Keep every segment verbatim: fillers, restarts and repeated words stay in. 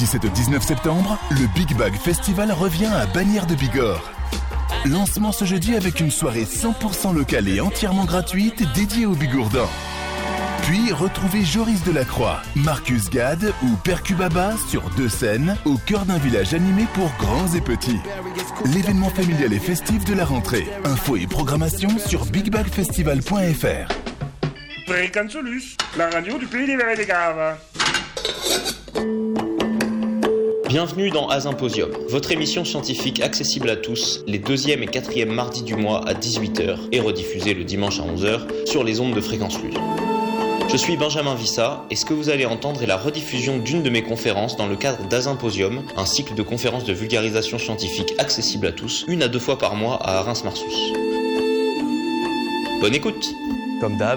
dix-sept au dix-neuf septembre, le Big Bag Festival revient à Bagnères de Bigorre. Lancement ce jeudi avec une soirée cent pour cent locale et entièrement gratuite dédiée aux Bigourdans. Puis retrouvez Joris Delacroix, Marcus Gad ou Percubaba sur deux scènes au cœur d'un village animé pour grands et petits. L'événement familial et festif de la rentrée. Infos et programmation sur big bag festival point f r. Fréquence Solus, la radio du pays des verts et des graves. Bienvenue dans Asymposium, votre émission scientifique accessible à tous, les deuxième et quatrième mardis du mois à dix-huit heures et rediffusée le dimanche à onze heures sur les ondes de Fréquence Luz. Je suis Benjamin Vissa et ce que vous allez entendre est la rediffusion d'une de mes conférences dans le cadre d'Asymposium, un cycle de conférences de vulgarisation scientifique accessible à tous, une à deux fois par mois à Reims-Marsous. Bonne écoute. Comme d'hab.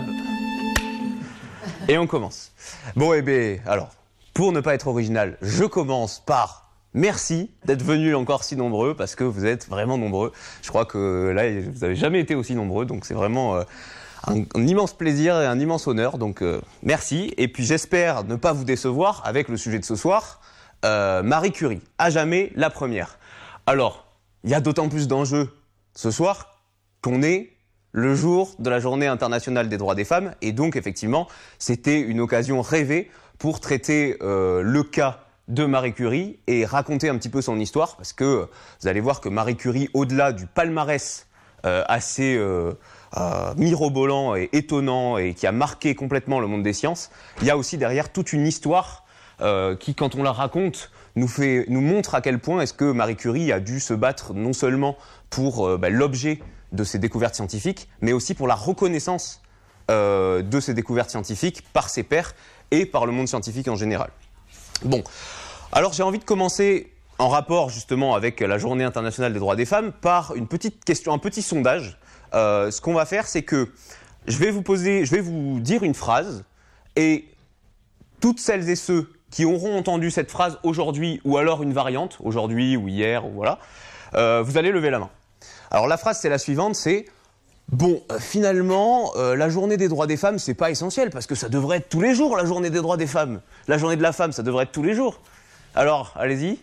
Et on commence. Bon, eh bien, alors, pour ne pas être original, je commence par merci d'être venus encore si nombreux, parce que vous êtes vraiment nombreux. Je crois que là, vous n'avez jamais été aussi nombreux, donc c'est vraiment euh, un, un immense plaisir et un immense honneur. Donc, euh, merci. Et puis, j'espère ne pas vous décevoir avec le sujet de ce soir, euh, Marie Curie, à jamais la première. Alors, il y a d'autant plus d'enjeux ce soir qu'on est le jour de la Journée internationale des droits des femmes, et donc effectivement, c'était une occasion rêvée pour traiter euh, le cas de Marie Curie et raconter un petit peu son histoire, parce que vous allez voir que Marie Curie, au-delà du palmarès euh, assez euh, euh, mirobolant et étonnant et qui a marqué complètement le monde des sciences, il y a aussi derrière toute une histoire euh, qui, quand on la raconte, nous, fait, nous montre à quel point est-ce que Marie Curie a dû se battre non seulement pour euh, bah, l'objet de ses découvertes scientifiques, mais aussi pour la reconnaissance euh, de ces découvertes scientifiques par ses pairs et par le monde scientifique en général. Bon, alors j'ai envie de commencer en rapport justement avec la Journée internationale des droits des femmes par une petite question, un petit sondage. Euh, ce qu'on va faire, c'est que je vais vous poser, je vais vous dire une phrase et toutes celles et ceux qui auront entendu cette phrase aujourd'hui ou alors une variante, aujourd'hui ou hier ou voilà, euh, vous allez lever la main. Alors la phrase c'est la suivante, c'est bon, euh, finalement, euh, la journée des droits des femmes, c'est pas essentiel, parce que ça devrait être tous les jours, la journée des droits des femmes. La journée de la femme, ça devrait être tous les jours. Alors, allez-y.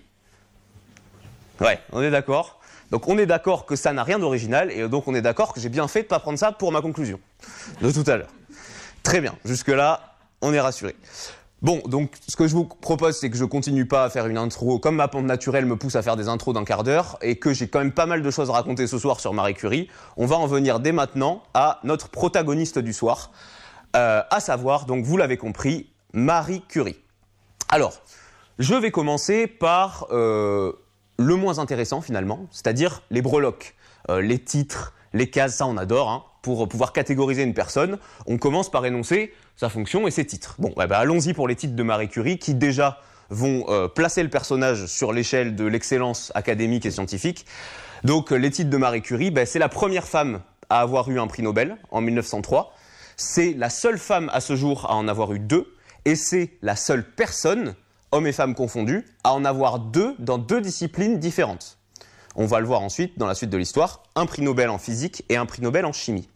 Ouais, on est d'accord. Donc on est d'accord que ça n'a rien d'original, et donc on est d'accord que j'ai bien fait de pas prendre ça pour ma conclusion de tout à l'heure. Très bien, jusque-là, on est rassuré. Bon, donc ce que je vous propose, c'est que je continue pas à faire une intro, comme ma pente naturelle me pousse à faire des intros d'un quart d'heure, et que j'ai quand même pas mal de choses à raconter ce soir sur Marie Curie. On va en venir dès maintenant à notre protagoniste du soir, euh, à savoir, donc vous l'avez compris, Marie Curie. Alors, je vais commencer par euh, le moins intéressant finalement, c'est-à-dire les breloques, euh, les titres, les cases, ça on adore, hein. Pour pouvoir catégoriser une personne, on commence par énoncer sa fonction et ses titres. Bon, bah, bah, allons-y pour les titres de Marie Curie, qui déjà vont euh, placer le personnage sur l'échelle de l'excellence académique et scientifique. Donc, les titres de Marie Curie, bah, c'est la première femme à avoir eu un prix Nobel en mille neuf cent trois. C'est la seule femme à ce jour à en avoir eu deux, et c'est la seule personne, hommes et femmes confondus, à en avoir deux dans deux disciplines différentes. On va le voir ensuite dans la suite de l'histoire, un prix Nobel en physique et un prix Nobel en chimie.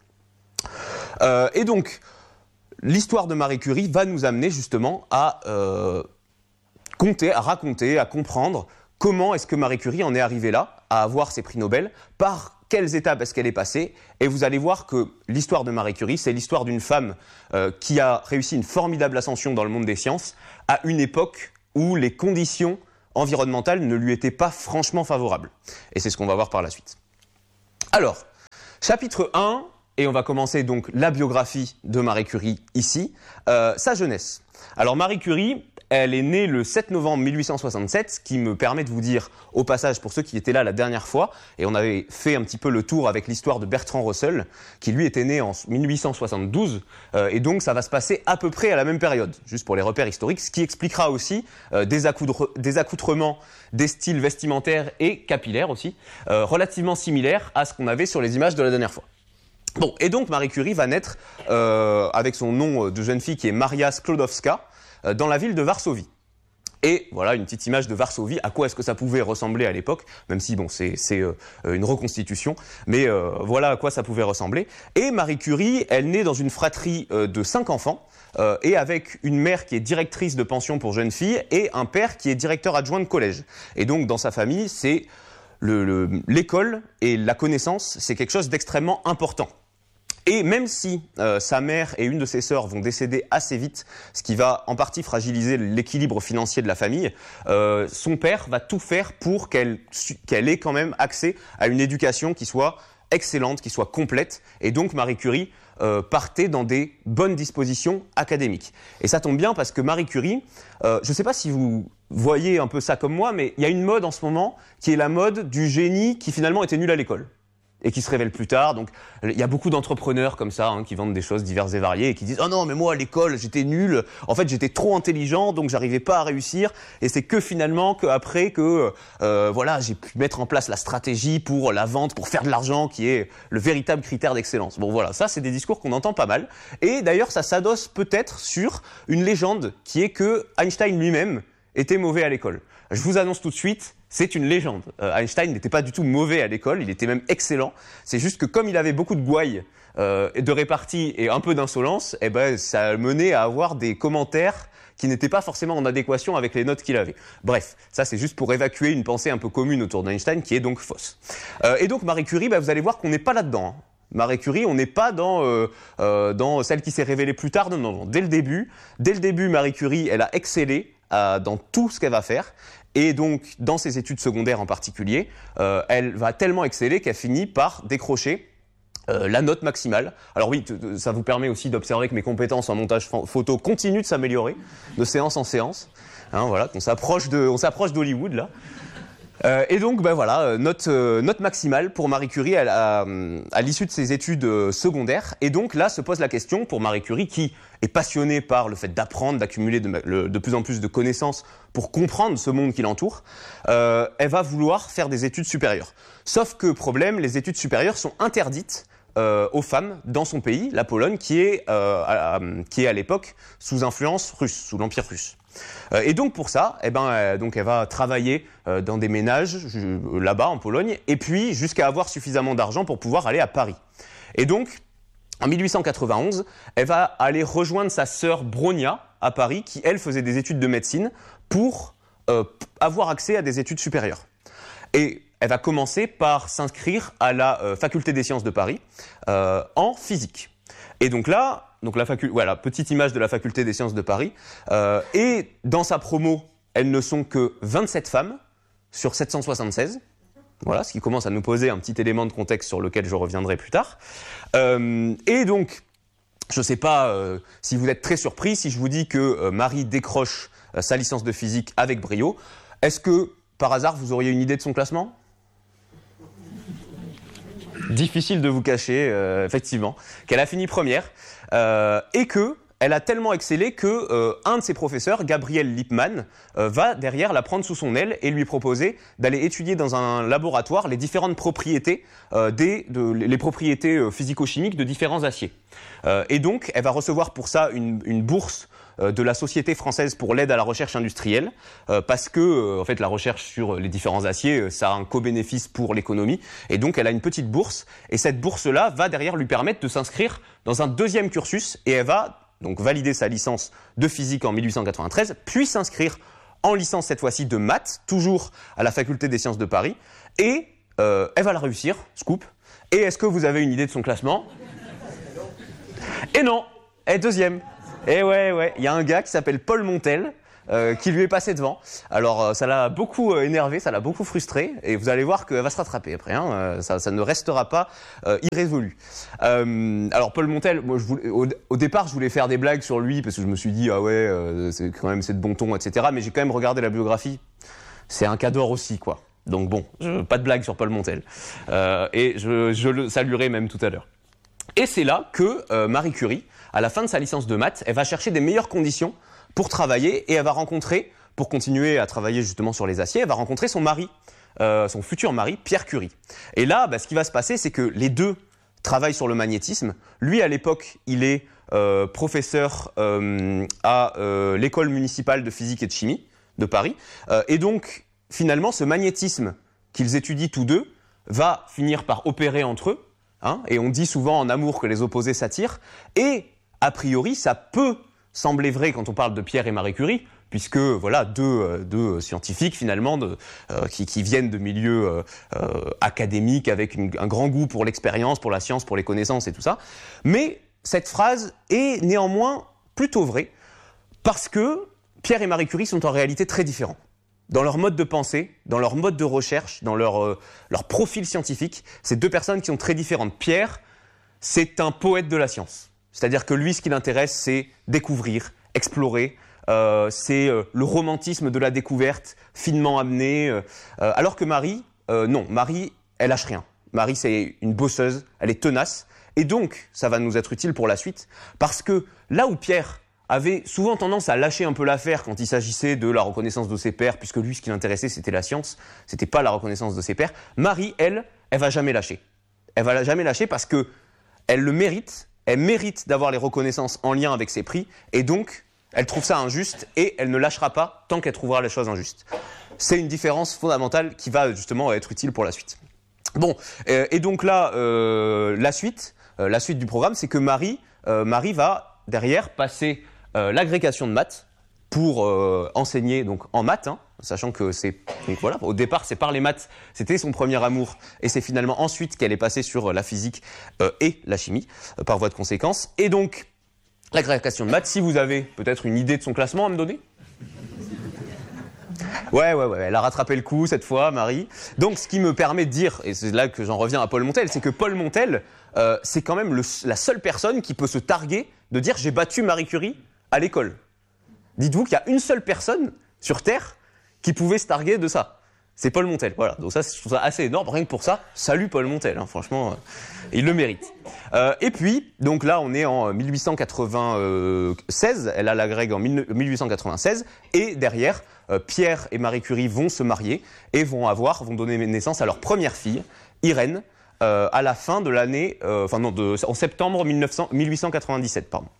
Euh, et donc, l'histoire de Marie Curie va nous amener justement à euh, compter, à raconter, à comprendre comment est-ce que Marie Curie en est arrivée là, à avoir ses prix Nobel, par quelles étapes est-ce qu'elle est passée. Et vous allez voir que l'histoire de Marie Curie, c'est l'histoire d'une femme euh, qui a réussi une formidable ascension dans le monde des sciences à une époque où les conditions environnementales ne lui étaient pas franchement favorables. Et c'est ce qu'on va voir par la suite. Alors, chapitre un, et on va commencer donc la biographie de Marie Curie ici, euh, sa jeunesse. Alors Marie Curie, elle est née le sept novembre mille huit cent soixante-sept, ce qui me permet de vous dire au passage, pour ceux qui étaient là la dernière fois, et on avait fait un petit peu le tour avec l'histoire de Bertrand Russell, qui lui était né en mille huit cent soixante-douze, euh, et donc ça va se passer à peu près à la même période, juste pour les repères historiques, ce qui expliquera aussi euh, des, accoutre- des accoutrements, des styles vestimentaires et capillaires aussi, euh, relativement similaires à ce qu'on avait sur les images de la dernière fois. Bon, et donc Marie Curie va naître euh, avec son nom de jeune fille qui est Maria Sklodowska euh, dans la ville de Varsovie. Et voilà une petite image de Varsovie, à quoi est-ce que ça pouvait ressembler à l'époque, même si bon c'est, c'est euh, une reconstitution, mais euh, voilà à quoi ça pouvait ressembler. Et Marie Curie, elle naît dans une fratrie euh, de cinq enfants, euh, et avec une mère qui est directrice de pension pour jeunes filles, et un père qui est directeur adjoint de collège. Et donc dans sa famille, c'est le, le, l'école et la connaissance, c'est quelque chose d'extrêmement important. Et même si euh, sa mère et une de ses sœurs vont décéder assez vite, ce qui va en partie fragiliser l'équilibre financier de la famille, euh, son père va tout faire pour qu'elle, qu'elle ait quand même accès à une éducation qui soit excellente, qui soit complète. Et donc Marie Curie euh, partait dans des bonnes dispositions académiques. Et ça tombe bien parce que Marie Curie, euh, je ne sais pas si vous voyez un peu ça comme moi, mais il y a une mode en ce moment qui est la mode du génie qui finalement était nul à l'école et qui se révèle plus tard. Donc il y a beaucoup d'entrepreneurs comme ça hein, qui vendent des choses diverses et variées et qui disent « Oh non, mais moi à l'école, j'étais nul. En fait, j'étais trop intelligent, donc j'arrivais pas à réussir. Et c'est que finalement, qu'après que euh, voilà, j'ai pu mettre en place la stratégie pour la vente, pour faire de l'argent, qui est le véritable critère d'excellence. » Bon voilà, ça c'est des discours qu'on entend pas mal. Et d'ailleurs, ça s'adosse peut-être sur une légende qui est que Einstein lui-même était mauvais à l'école. Je vous annonce tout de suite, c'est une légende. Euh, Einstein n'était pas du tout mauvais à l'école, il était même excellent. C'est juste que comme il avait beaucoup de gouailles, euh, de répartie et un peu d'insolence, eh ben, ça menait à avoir des commentaires qui n'étaient pas forcément en adéquation avec les notes qu'il avait. Bref, ça c'est juste pour évacuer une pensée un peu commune autour d'Einstein qui est donc fausse. Euh, et donc Marie Curie, bah, vous allez voir qu'on n'est pas là-dedans. Hein. Marie Curie, on n'est pas dans, euh, euh, dans celle qui s'est révélée plus tard. Non, non, non. Dès le début, dès le début, Marie Curie, elle a excellé euh, dans tout ce qu'elle va faire. Et donc, dans ses études secondaires en particulier, euh, elle va tellement exceller qu'elle finit par décrocher euh, la note maximale. Alors oui, t- t- ça vous permet aussi d'observer que mes compétences en montage f- photo continuent de s'améliorer, de séance en séance. Hein, voilà, qu'on s'approche de, on s'approche d'Hollywood là. Euh, et donc, ben voilà, note, euh, note maximale pour Marie Curie à, à, à l'issue de ses études euh, secondaires. Et donc là se pose la question pour Marie Curie, qui est passionnée par le fait d'apprendre, d'accumuler de, le, de plus en plus de connaissances pour comprendre ce monde qui l'entoure. Euh, elle va vouloir faire des études supérieures. Sauf que, problème, les études supérieures sont interdites euh, aux femmes dans son pays, la Pologne, qui est, euh, à, qui est à l'époque sous influence russe, sous l'Empire russe. Euh, et donc pour ça, eh ben, euh, donc elle va travailler euh, dans des ménages je, là-bas en Pologne, et puis jusqu'à avoir suffisamment d'argent pour pouvoir aller à Paris. Et donc, en mille huit cent quatre-vingt-onze, elle va aller rejoindre sa sœur Bronia à Paris, qui elle faisait des études de médecine pour euh, avoir accès à des études supérieures. Et elle va commencer par s'inscrire à la euh, faculté des sciences de Paris euh, en physique. Et donc là, donc la facu- voilà, petite image de la faculté des sciences de Paris. Euh, et dans sa promo, elles ne sont que vingt-sept femmes sur sept cent soixante-seize. Voilà, ce qui commence à nous poser un petit élément de contexte sur lequel je reviendrai plus tard. Euh, et donc, je ne sais pas euh, si vous êtes très surpris si je vous dis que euh, Marie décroche euh, sa licence de physique avec brio. Est-ce que, par hasard, vous auriez une idée de son classement ? Difficile de vous cacher, euh, effectivement, qu'elle a fini première euh, et que elle a tellement excellé que euh, un de ses professeurs, Gabriel Lippmann, euh, va derrière la prendre sous son aile et lui proposer d'aller étudier dans un laboratoire les différentes propriétés, euh, des, de, les propriétés euh, physico-chimiques de différents aciers. Euh, et donc, elle va recevoir pour ça une, une bourse euh, de la Société française pour l'aide à la recherche industrielle, euh, parce que euh, en fait, la recherche sur les différents aciers, euh, ça a un co-bénéfice pour l'économie. Et donc, elle a une petite bourse. Et cette bourse-là va derrière lui permettre de s'inscrire dans un deuxième cursus, et elle va donc valider sa licence de physique en mille huit cent quatre-vingt-treize, puis s'inscrire en licence cette fois-ci de maths, toujours à la faculté des sciences de Paris, et euh, elle va la réussir, scoop. Et est-ce que vous avez une idée de son classement ? Et non, elle est deuxième. Et ouais, ouais, il y a un gars qui s'appelle Paul Montel, euh, qui lui est passé devant. Alors euh, ça l'a beaucoup euh, énervé, ça l'a beaucoup frustré, et vous allez voir qu'elle va se rattraper après, hein, euh, ça, ça ne restera pas euh, irrésolu. Euh, alors Paul Montel, moi, je voulais, au, au départ je voulais faire des blagues sur lui, parce que je me suis dit, ah ouais, euh, c'est quand même c'est de bon ton, et cetera. Mais j'ai quand même regardé la biographie, c'est un cador aussi, quoi. Donc bon, je, pas de blague sur Paul Montel. Euh, et je, je le saluerai même tout à l'heure. Et c'est là que euh, Marie Curie, à la fin de sa licence de maths, elle va chercher des meilleures conditions pour travailler, et elle va rencontrer, pour continuer à travailler justement sur les aciers, elle va rencontrer son mari, euh, son futur mari, Pierre Curie. Et là, bah, ce qui va se passer, c'est que les deux travaillent sur le magnétisme. Lui, à l'époque, il est euh, professeur euh, à euh, l'école municipale de physique et de chimie, de Paris. Euh, et donc, finalement, ce magnétisme qu'ils étudient tous deux va finir par opérer entre eux. Hein, et on dit souvent en amour que les opposés s'attirent. Et, a priori, ça peut sembler vrai quand on parle de Pierre et Marie Curie, puisque voilà deux, euh, deux scientifiques finalement de, euh, qui, qui viennent de milieux euh, euh, académiques avec une, un grand goût pour l'expérience, pour la science, pour les connaissances et tout ça. Mais cette phrase est néanmoins plutôt vraie parce que Pierre et Marie Curie sont en réalité très différents. Dans leur mode de pensée, dans leur mode de recherche, dans leur, euh, leur profil scientifique, c'est deux personnes qui sont très différentes. Pierre, c'est un poète de la science. C'est-à-dire que lui, ce qui l'intéresse, c'est découvrir, explorer. Euh, c'est euh, le romantisme de la découverte, finement amené. Euh, euh, alors que Marie, euh, non, Marie, elle lâche rien. Marie, c'est une bosseuse, elle est tenace. Et donc, ça va nous être utile pour la suite. Parce que là où Pierre avait souvent tendance à lâcher un peu l'affaire quand il s'agissait de la reconnaissance de ses pairs, puisque lui, ce qui l'intéressait, c'était la science, c'était pas la reconnaissance de ses pairs. Marie, elle, elle va jamais lâcher. Elle va jamais lâcher parce que elle le mérite, elle mérite d'avoir les reconnaissances en lien avec ses prix, et donc, elle trouve ça injuste, et elle ne lâchera pas tant qu'elle trouvera les choses injustes. C'est une différence fondamentale qui va justement être utile pour la suite. Bon, euh, et donc là, euh, la suite, euh, la suite du programme, c'est que Marie, euh, Marie va derrière passer Euh, l'agrégation de maths pour euh, enseigner donc en maths, hein, sachant que c'est donc voilà, au départ c'est par les maths, c'était son premier amour et c'est finalement ensuite qu'elle est passée sur la physique euh, et la chimie euh, par voie de conséquence. Et donc l'agrégation de maths, si vous avez peut-être une idée de son classement à me donner. Ouais, ouais, ouais, elle a rattrapé le coup cette fois, Marie. Donc, ce qui me permet de dire, et c'est là que j'en reviens à Paul Montel, c'est que Paul Montel, euh, c'est quand même le, la seule personne qui peut se targuer de dire « j'ai battu Marie Curie à l'école ». Dites-vous qu'il y a une seule personne sur Terre qui pouvait se targuer de ça. C'est Paul Montel, voilà. Donc ça, je trouve ça assez énorme. Rien que pour ça, salut Paul Montel, hein, franchement, euh, il le mérite. Euh, et puis, donc là, on est en mille huit cent quatre-vingt-seize, elle a l'agrègue en mille huit cent quatre-vingt-seize, et derrière, euh, Pierre et Marie Curie vont se marier et vont avoir, vont donner naissance à leur première fille, Irène, euh, à la fin de l'année, euh, enfin non, de, en septembre mille huit cent quatre-vingt-dix-sept, pardon.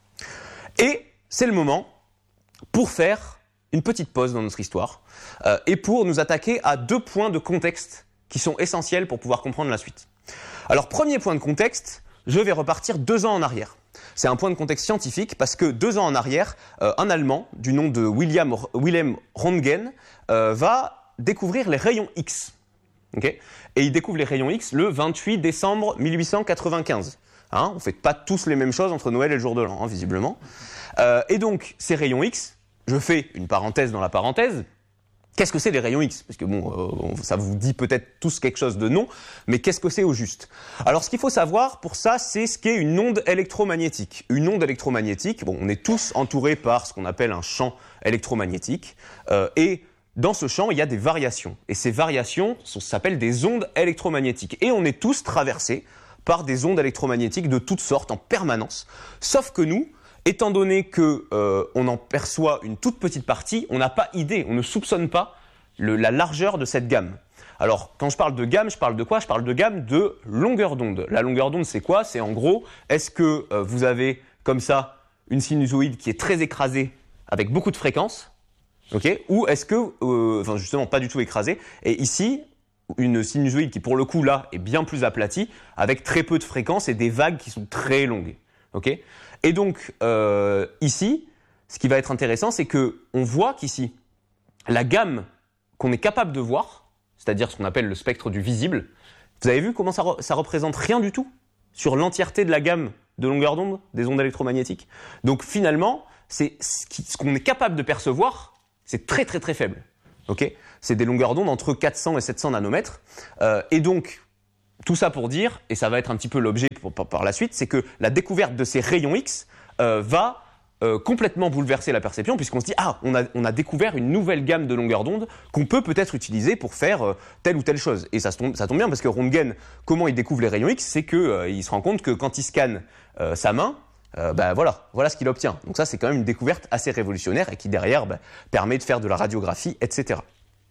Et c'est le moment pour faire une petite pause dans notre histoire euh, et pour nous attaquer à deux points de contexte qui sont essentiels pour pouvoir comprendre la suite. Alors, premier point de contexte, je vais repartir deux ans en arrière. C'est un point de contexte scientifique parce que deux ans en arrière, euh, un Allemand du nom de William, Wilhelm Röntgen euh, va découvrir les rayons X. Okay, et il découvre les rayons X le vingt-huit décembre mille huit cent quatre-vingt-quinze. Hein, on ne fait pas tous les mêmes choses entre Noël et le jour de l'an, hein, visiblement. Euh, et donc, ces rayons X, je fais une parenthèse dans la parenthèse. Qu'est-ce que c'est les rayons X ? Parce que bon, euh, ça vous dit peut-être tous quelque chose de non, mais qu'est-ce que c'est au juste ? Alors, ce qu'il faut savoir pour ça, c'est ce qu'est une onde électromagnétique. Une onde électromagnétique, bon, on est tous entourés par ce qu'on appelle un champ électromagnétique, euh, et dans ce champ, il y a des variations. Et ces variations sont, s'appellent des ondes électromagnétiques. Et on est tous traversés par des ondes électromagnétiques de toutes sortes en permanence. Sauf que nous, étant donné qu'on euh, en perçoit une toute petite partie, on n'a pas idée, on ne soupçonne pas le, la largeur de cette gamme. Alors, quand je parle de gamme, je parle de quoi ? Je parle de gamme de longueur d'onde. La longueur d'onde, c'est quoi ? C'est en gros, est-ce que euh, vous avez comme ça une sinusoïde qui est très écrasée avec beaucoup de fréquences, okay, ou est-ce que, euh, enfin justement, pas du tout écrasée, et ici, une sinusoïde qui, pour le coup, là, est bien plus aplatie, avec très peu de fréquences et des vagues qui sont très longues. Okay ? Et donc, euh, ici, ce qui va être intéressant, c'est qu'on voit qu'ici, la gamme qu'on est capable de voir, c'est-à-dire ce qu'on appelle le spectre du visible, vous avez vu comment ça, re- ça représente rien du tout sur l'entièreté de la gamme de longueur d'onde des ondes électromagnétiques. Donc finalement, c'est ce, qui, ce qu'on est capable de percevoir, c'est très très très faible. Okay ? C'est des longueurs d'onde entre quatre cents et sept cents nanomètres. Euh, et donc, tout ça pour dire, et ça va être un petit peu l'objet pour, par, par la suite, c'est que la découverte de ces rayons X euh, va euh, complètement bouleverser la perception, puisqu'on se dit « Ah, on a, on a découvert une nouvelle gamme de longueurs d'onde qu'on peut peut-être utiliser pour faire euh, telle ou telle chose. » Et ça, tombe, ça tombe bien, parce que Röntgen, comment il découvre les rayons X ? C'est qu'il euh, se rend compte que quand il scanne euh, sa main, euh, ben voilà, voilà ce qu'il obtient. Donc ça, c'est quand même une découverte assez révolutionnaire et qui, derrière, ben, permet de faire de la radiographie, et cetera.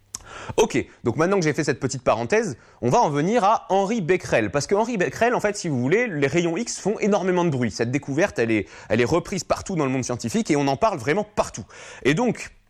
Ok, donc maintenant que j'ai fait cette petite parenthèse, on va en venir à Henri Becquerel. Parce que Henri Becquerel, en fait, si vous voulez, les rayons X font énormément de bruit. Cette découverte, elle est, elle est reprise partout dans le monde scientifique et on en parle vraiment partout. Et donc,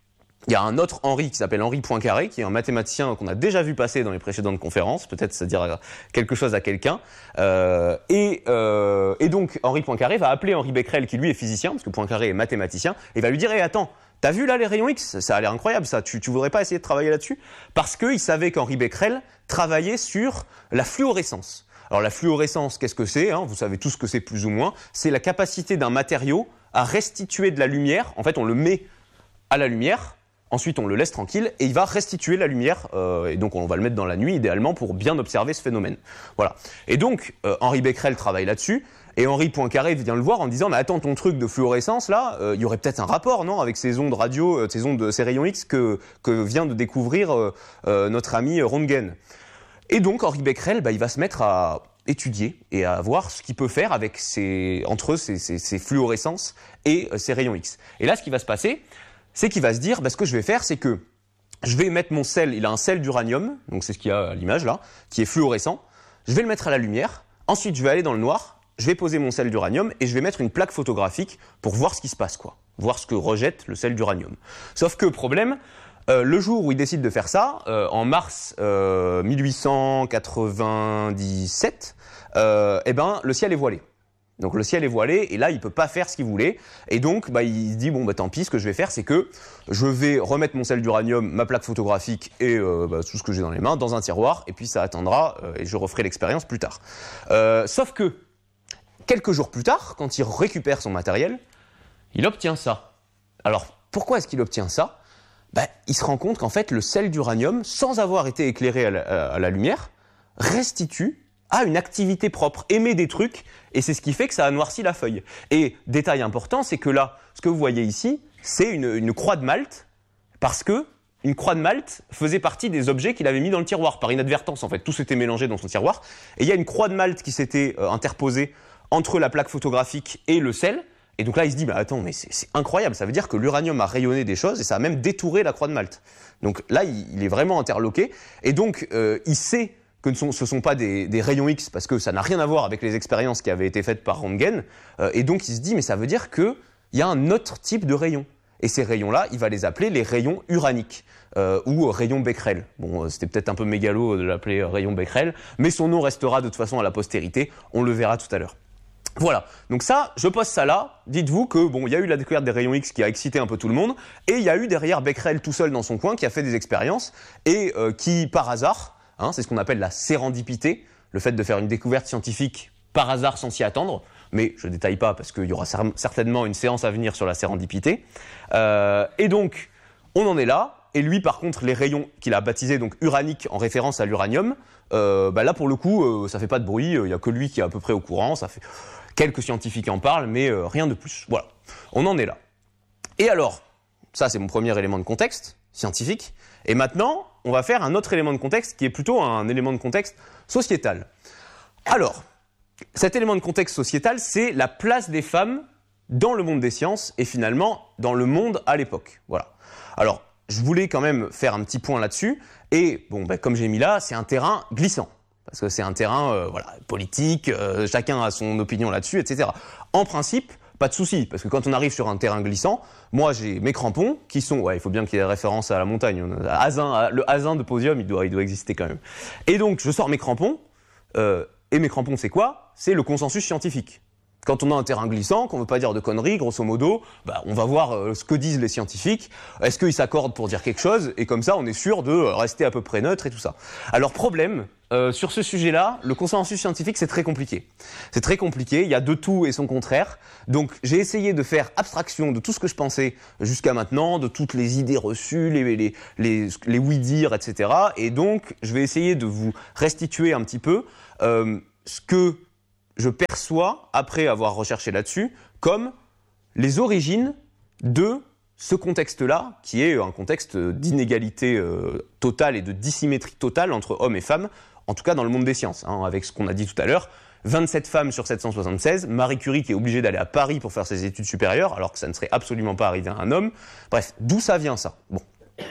il y a un autre Henri qui s'appelle Henri Poincaré, qui est un mathématicien qu'on a déjà vu passer dans les précédentes conférences, peut-être ça dire quelque chose à quelqu'un. Euh, et, euh, et donc Henri Poincaré va appeler Henri Becquerel, qui lui est physicien, parce que Poincaré est mathématicien, et va lui dire hey, « attends, t'as vu là les rayons X ? Ça a l'air incroyable ça, tu, tu voudrais pas essayer de travailler là-dessus ?» Parce qu'il savait qu'Henri Becquerel travaillait sur la fluorescence. Alors la fluorescence, qu'est-ce que c'est hein ? Vous savez tous ce que c'est plus ou moins. C'est la capacité d'un matériau à restituer de la lumière. En fait, on le met à la lumière, ensuite on le laisse tranquille et il va restituer la lumière. Euh, et donc on va le mettre dans la nuit idéalement pour bien observer ce phénomène. Voilà. Et donc euh, Henri Becquerel travaille là-dessus. Et Henri Poincaré vient le voir en disant « Mais attends, ton truc de fluorescence, là, euh, il y aurait peut-être un rapport, non, avec ces ondes radio, euh, ces ondes, ces rayons X que, que vient de découvrir euh, euh, notre ami Röntgen. » Et donc Henri Becquerel, bah, il va se mettre à étudier et à voir ce qu'il peut faire avec ces, entre ces, ces, ces fluorescences et euh, ces rayons X. Et là, ce qui va se passer, c'est qu'il va se dire, bah, ce que je vais faire, c'est que je vais mettre mon sel, il a un sel d'uranium, donc c'est ce qu'il y a à l'image là, qui est fluorescent, je vais le mettre à la lumière, ensuite je vais aller dans le noir, je vais poser mon sel d'uranium et je vais mettre une plaque photographique pour voir ce qui se passe, quoi, voir ce que rejette le sel d'uranium. Sauf que, problème, euh, le jour où il décide de faire ça, euh, en mars euh, mille huit cent quatre-vingt-dix-sept, euh, eh ben, le ciel est voilé. Donc le ciel est voilé et là il peut pas faire ce qu'il voulait et donc bah, il se dit bon bah tant pis, ce que je vais faire c'est que je vais remettre mon sel d'uranium, ma plaque photographique et euh, bah, tout ce que j'ai dans les mains dans un tiroir et puis ça attendra euh, et je referai l'expérience plus tard. Euh, sauf que quelques jours plus tard, quand il récupère son matériel, il obtient ça. Alors pourquoi est-ce qu'il obtient ça ? Bah, il se rend compte qu'en fait le sel d'uranium, sans avoir été éclairé à la, à la lumière, restitue a une activité propre, émet des trucs, et c'est ce qui fait que ça a noirci la feuille. Et détail important, c'est que là, ce que vous voyez ici, c'est une, une croix de Malte, parce que une croix de Malte faisait partie des objets qu'il avait mis dans le tiroir, par inadvertance en fait, tout s'était mélangé dans son tiroir, et il y a une croix de Malte qui s'était euh, interposée entre la plaque photographique et le sel, et donc là il se dit, bah attends, mais c'est, c'est incroyable, ça veut dire que l'uranium a rayonné des choses, et ça a même détouré la croix de Malte. Donc là, il, il est vraiment interloqué, et donc euh, il sait que ce ne sont, sont pas des, des rayons X, parce que ça n'a rien à voir avec les expériences qui avaient été faites par Röntgen, euh, et donc il se dit, mais ça veut dire qu'il y a un autre type de rayons. Et ces rayons-là, il va les appeler les rayons uraniques, euh, ou rayons Becquerel. Bon, euh, c'était peut-être un peu mégalo de l'appeler euh, rayon Becquerel, mais son nom restera de toute façon à la postérité, on le verra tout à l'heure. Voilà, donc ça, je pose ça là, dites-vous que bon, il y a eu la découverte des rayons X qui a excité un peu tout le monde, et il y a eu derrière Becquerel tout seul dans son coin qui a fait des expériences, et euh, qui, par hasard, Hein, c'est ce qu'on appelle la sérendipité, le fait de faire une découverte scientifique par hasard sans s'y attendre, mais je ne détaille pas parce qu'il y aura cer- certainement une séance à venir sur la sérendipité. Euh, et donc, on en est là, et lui par contre, les rayons qu'il a baptisés donc uraniques en référence à l'uranium, euh, bah là pour le coup, euh, ça fait pas de bruit, il n'y a que lui qui est à peu près au courant, ça fait quelques scientifiques en parlent, mais euh, rien de plus. Voilà, on en est là. Et alors, ça c'est mon premier élément de contexte scientifique, et maintenant, on va faire un autre élément de contexte qui est plutôt un élément de contexte sociétal. Alors, cet élément de contexte sociétal, c'est la place des femmes dans le monde des sciences et finalement dans le monde à l'époque. Voilà. Alors, je voulais quand même faire un petit point là-dessus et bon, ben, comme j'ai mis là, c'est un terrain glissant parce que c'est un terrain euh, voilà, politique, euh, chacun a son opinion là-dessus, et cetera. En principe, pas de souci, parce que quand on arrive sur un terrain glissant, moi j'ai mes crampons qui sont, ouais, il faut bien qu'il y ait référence à la montagne. Azin, le Azin de Podium, il doit, il doit exister quand même. Et donc je sors mes crampons, euh, et mes crampons c'est quoi ? C'est le consensus scientifique. Quand on a un terrain glissant, qu'on veut pas dire de conneries, grosso modo, bah, on va voir euh, ce que disent les scientifiques. Est-ce qu'ils s'accordent pour dire quelque chose ? Et comme ça, on est sûr de rester à peu près neutre et tout ça. Alors problème, euh, sur ce sujet-là, le consensus scientifique, c'est très compliqué. C'est très compliqué, il y a de tout et son contraire. Donc j'ai essayé de faire abstraction de tout ce que je pensais jusqu'à maintenant, de toutes les idées reçues, les, les, les, les oui-dire, et cetera. Et donc, je vais essayer de vous restituer un petit peu euh, ce que je perçois, après avoir recherché là-dessus, comme les origines de ce contexte-là, qui est un contexte d'inégalité euh, totale et de dissymétrie totale entre hommes et femmes, en tout cas dans le monde des sciences, hein, avec ce qu'on a dit tout à l'heure, vingt-sept femmes sur sept cent soixante-seize, Marie Curie qui est obligée d'aller à Paris pour faire ses études supérieures, alors que ça ne serait absolument pas arrivé à un homme. Bref, d'où ça vient ça ? Bon.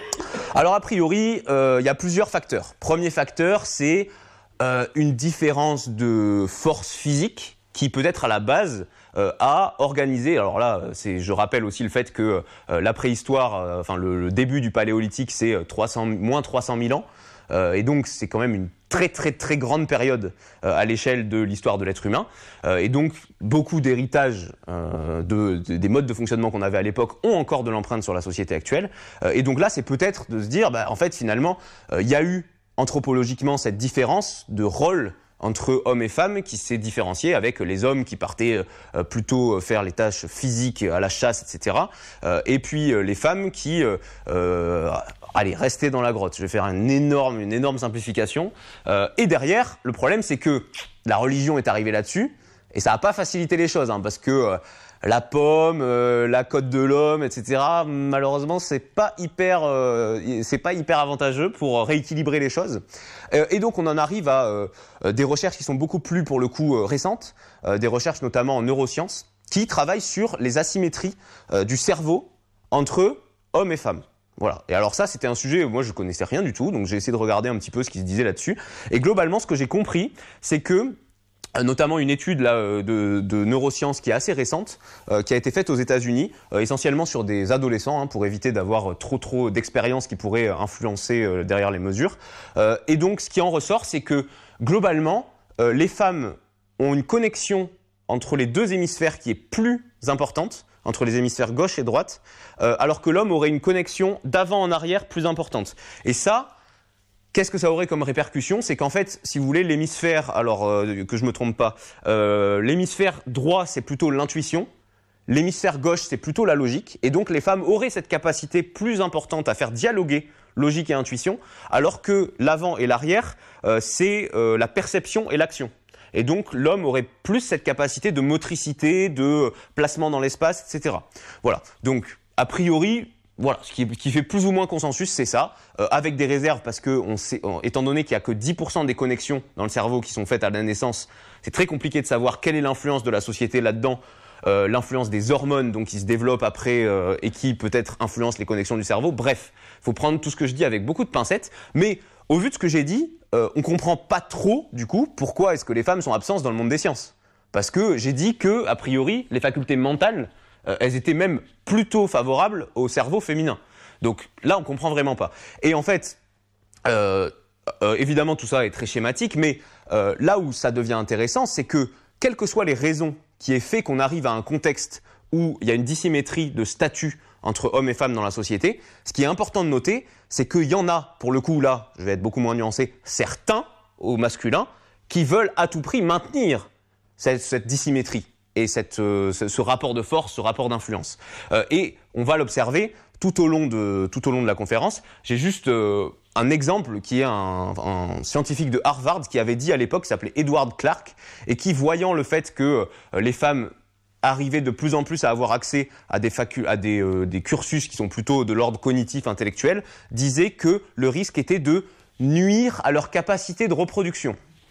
Alors a priori, il euh, y a plusieurs facteurs. Premier facteur, c'est Euh, une différence de force physique qui peut être à la base euh, a organisé, alors là, c'est, je rappelle aussi le fait que euh, la préhistoire, euh, enfin le, le début du paléolithique, c'est trois cents, moins trois cent mille ans, euh, et donc c'est quand même une très très très grande période euh, à l'échelle de l'histoire de l'être humain, euh, et donc beaucoup d'héritages euh, de, de, des modes de fonctionnement qu'on avait à l'époque ont encore de l'empreinte sur la société actuelle, euh, et donc là c'est peut-être de se dire, bah, en fait finalement, il euh, y a eu anthropologiquement cette différence de rôle entre hommes et femmes qui s'est différenciée avec les hommes qui partaient euh, plutôt faire les tâches physiques à la chasse, et cetera. Euh, et puis euh, les femmes qui, euh, euh, allez, restaient dans la grotte. Je vais faire une énorme, une énorme simplification. Euh, et derrière, le problème, c'est que la religion est arrivée là-dessus et ça n'a pas facilité les choses, hein, parce que euh, la pomme, euh, la côte de l'homme, et cetera. Malheureusement, c'est pas hyper, euh, c'est pas hyper avantageux pour rééquilibrer les choses. Euh, et donc, on en arrive à euh, des recherches qui sont beaucoup plus, pour le coup, euh, récentes, euh, des recherches notamment en neurosciences, qui travaillent sur les asymétries euh, du cerveau entre hommes et femmes. Voilà. Et alors ça, c'était un sujet, moi je connaissais rien du tout, donc j'ai essayé de regarder un petit peu ce qui se disait là-dessus. Et globalement, ce que j'ai compris, c'est que notamment une étude là, de, de neurosciences qui est assez récente, euh, qui a été faite aux États-Unis, euh, essentiellement sur des adolescents, hein, pour éviter d'avoir trop trop d'expériences qui pourraient influencer euh, derrière les mesures. Euh, et donc, ce qui en ressort, c'est que globalement, euh, les femmes ont une connexion entre les deux hémisphères qui est plus importante, entre les hémisphères gauche et droite, euh, alors que l'homme aurait une connexion d'avant en arrière plus importante. Et ça, qu'est-ce que ça aurait comme répercussion ? C'est qu'en fait, si vous voulez, l'hémisphère, alors euh, que je me trompe pas, euh, l'hémisphère droit, c'est plutôt l'intuition, l'hémisphère gauche, c'est plutôt la logique, et donc les femmes auraient cette capacité plus importante à faire dialoguer logique et intuition, alors que l'avant et l'arrière, euh, c'est euh, la perception et l'action. Et donc l'homme aurait plus cette capacité de motricité, de placement dans l'espace, et cetera. Voilà. Donc, a priori, voilà, ce qui, qui fait plus ou moins consensus, c'est ça, euh, avec des réserves, parce que on sait, on, étant donné qu'il y a que dix pour cent des connexions dans le cerveau qui sont faites à la naissance, c'est très compliqué de savoir quelle est l'influence de la société là-dedans, euh, l'influence des hormones donc qui se développent après euh, et qui peut-être influencent les connexions du cerveau. Bref, faut prendre tout ce que je dis avec beaucoup de pincettes, mais au vu de ce que j'ai dit, euh, on comprend pas trop du coup pourquoi est-ce que les femmes sont absentes dans le monde des sciences. Parce que j'ai dit que a priori les facultés mentales, Euh, elles étaient même plutôt favorables au cerveau féminin. Donc là, on comprend vraiment pas. Et en fait, euh, euh, évidemment, tout ça est très schématique, mais euh, là où ça devient intéressant, c'est que, quelles que soient les raisons qui aient fait qu'on arrive à un contexte où il y a une dissymétrie de statut entre hommes et femmes dans la société, ce qui est important de noter, c'est qu'il y en a, pour le coup, là, je vais être beaucoup moins nuancé, certains, au masculin, qui veulent à tout prix maintenir cette, cette dissymétrie et cette, euh, ce, ce rapport de force, ce rapport d'influence. Euh, et on va l'observer tout au long de, tout au long de la conférence. J'ai juste euh, un exemple qui est un, un scientifique de Harvard qui avait dit à l'époque, qui s'appelait Edward Clark, et qui, voyant le fait que euh, les femmes arrivaient de plus en plus à avoir accès à des, facu- à des, euh, des cursus qui sont plutôt de l'ordre cognitif, intellectuel, disait que le risque était de nuire à leur capacité de reproduction.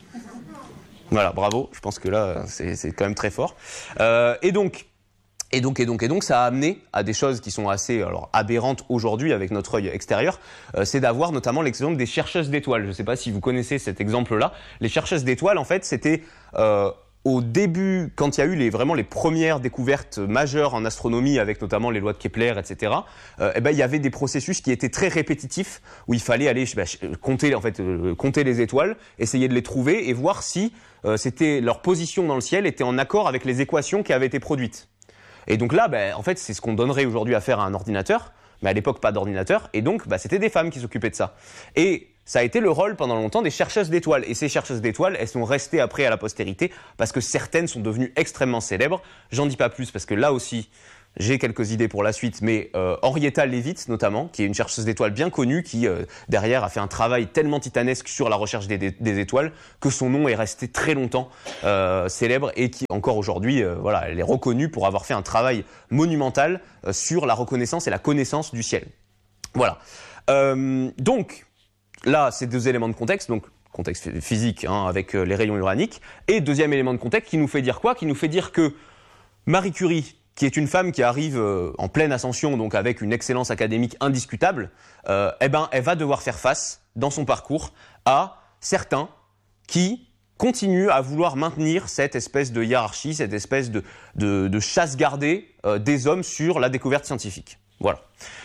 Voilà, bravo. Je pense que là, c'est, c'est quand même très fort. Euh, et donc, et donc, et donc, et donc, ça a amené à des choses qui sont assez, alors, aberrantes aujourd'hui avec notre œil extérieur. Euh, c'est d'avoir notamment l'exemple des chercheuses d'étoiles. Je ne sais pas si vous connaissez cet exemple-là. Les chercheuses d'étoiles, en fait, c'était euh, au début, quand il y a eu les, vraiment les premières découvertes majeures en astronomie, avec notamment les lois de Kepler, et cetera. Euh, eh ben, il y avait des processus qui étaient très répétitifs, où il fallait aller bah, compter, en fait, euh, compter les étoiles, essayer de les trouver et voir si euh, c'était leur position dans le ciel était en accord avec les équations qui avaient été produites. Et donc là, bah, en fait, c'est ce qu'on donnerait aujourd'hui à faire à un ordinateur, mais à l'époque pas d'ordinateur, et donc bah, c'était des femmes qui s'occupaient de ça. Et ça a été le rôle pendant longtemps des chercheuses d'étoiles. Et ces chercheuses d'étoiles, elles sont restées après à la postérité parce que certaines sont devenues extrêmement célèbres. J'en dis pas plus parce que là aussi, j'ai quelques idées pour la suite, mais euh, Henrietta Leavitt notamment, qui est une chercheuse d'étoiles bien connue, qui euh, derrière a fait un travail tellement titanesque sur la recherche des, des, des étoiles que son nom est resté très longtemps euh, célèbre et qui encore aujourd'hui, euh, voilà, elle est reconnue pour avoir fait un travail monumental euh, sur la reconnaissance et la connaissance du ciel. Voilà. Euh, donc là, c'est deux éléments de contexte, donc contexte physique hein, avec euh, les rayons uraniques, et deuxième élément de contexte qui nous fait dire quoi ? Qui nous fait dire que Marie Curie, qui est une femme qui arrive euh, en pleine ascension, donc avec une excellence académique indiscutable, euh, eh ben, elle va devoir faire face, dans son parcours, à certains qui continue à vouloir maintenir cette espèce de hiérarchie, cette espèce de, de, de chasse gardée euh, des hommes sur la découverte scientifique. Voilà.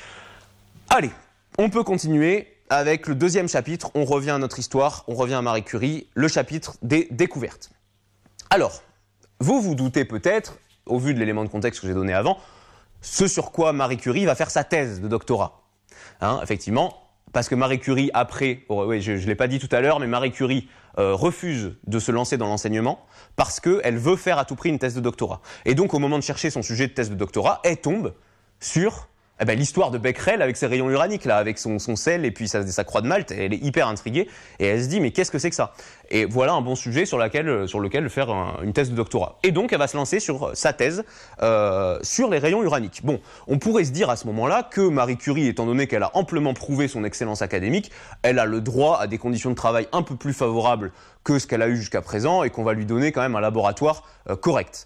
Allez, on peut continuer avec le deuxième chapitre. On revient à notre histoire, on revient à Marie Curie, le chapitre des découvertes. Alors, vous vous doutez peut-être, au vu de l'élément de contexte que j'ai donné avant, ce sur quoi Marie Curie va faire sa thèse de doctorat. Hein, effectivement, parce que Marie Curie, après, oh, oui, je ne l'ai pas dit tout à l'heure, mais Marie Curie euh, refuse de se lancer dans l'enseignement parce qu'elle veut faire à tout prix une thèse de doctorat. Et donc, au moment de chercher son sujet de thèse de doctorat, elle tombe sur eh ben, l'histoire de Becquerel avec ses rayons uraniques, là, avec son, son sel et puis sa, sa croix de Malte. Elle est hyper intriguée et elle se dit, mais qu'est-ce que c'est que ça? Et voilà un bon sujet sur, laquelle, sur lequel faire un, une thèse de doctorat. Et donc, elle va se lancer sur sa thèse euh, sur les rayons uraniques. Bon, on pourrait se dire à ce moment-là que Marie Curie, étant donné qu'elle a amplement prouvé son excellence académique, elle a le droit à des conditions de travail un peu plus favorables que ce qu'elle a eu jusqu'à présent et qu'on va lui donner quand même un laboratoire euh, correct.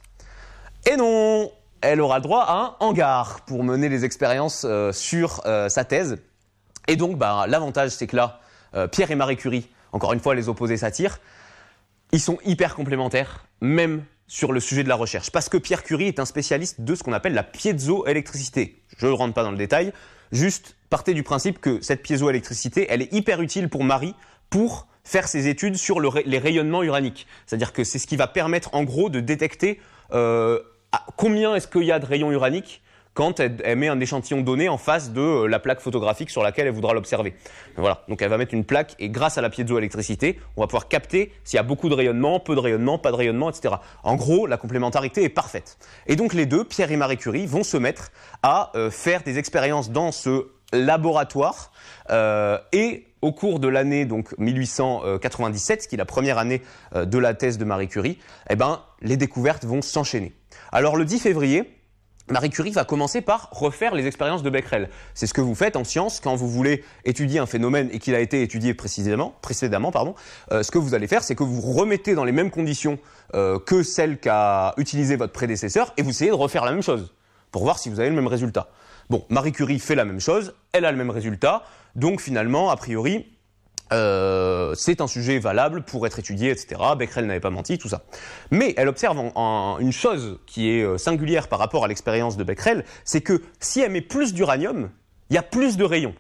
Et non! Elle aura le droit à un hangar pour mener les expériences euh, sur euh, sa thèse. Et donc, bah, l'avantage, c'est que là, euh, Pierre et Marie Curie, encore une fois, les opposés s'attirent, ils sont hyper complémentaires, même sur le sujet de la recherche. Parce que Pierre Curie est un spécialiste de ce qu'on appelle la piézoélectricité. Je ne rentre pas dans le détail, juste partez du principe que cette piézoélectricité, elle est hyper utile pour Marie pour faire ses études sur le, les rayonnements uraniques. C'est-à-dire que c'est ce qui va permettre, en gros, de détecter... Euh, combien est-ce qu'il y a de rayons uraniques quand elle, elle met un échantillon donné en face de euh, la plaque photographique sur laquelle elle voudra l'observer. Voilà, donc elle va mettre une plaque et grâce à la piézoélectricité, on va pouvoir capter s'il y a beaucoup de rayonnement, peu de rayonnement, pas de rayonnement, et cetera. En gros, la complémentarité est parfaite. Et donc les deux, Pierre et Marie Curie, vont se mettre à euh, faire des expériences dans ce laboratoire euh, et au cours de l'année donc mille huit cent quatre-vingt-dix-sept, qui est la première année euh, de la thèse de Marie Curie, eh ben, les découvertes vont s'enchaîner. Alors le dix février, Marie Curie va commencer par refaire les expériences de Becquerel. C'est ce que vous faites en sciences quand vous voulez étudier un phénomène et qu'il a été étudié précisément, précédemment. Pardon, euh, ce que vous allez faire, c'est que vous remettez dans les mêmes conditions euh, que celles qu'a utilisées votre prédécesseur et vous essayez de refaire la même chose pour voir si vous avez le même résultat. Bon, Marie Curie fait la même chose, elle a le même résultat, donc finalement, a priori... Euh, c'est un sujet valable pour être étudié, et cetera. Becquerel n'avait pas menti, tout ça. Mais elle observe en, en, une chose qui est singulière par rapport à l'expérience de Becquerel, c'est que si elle met plus d'uranium, il y a plus de rayons.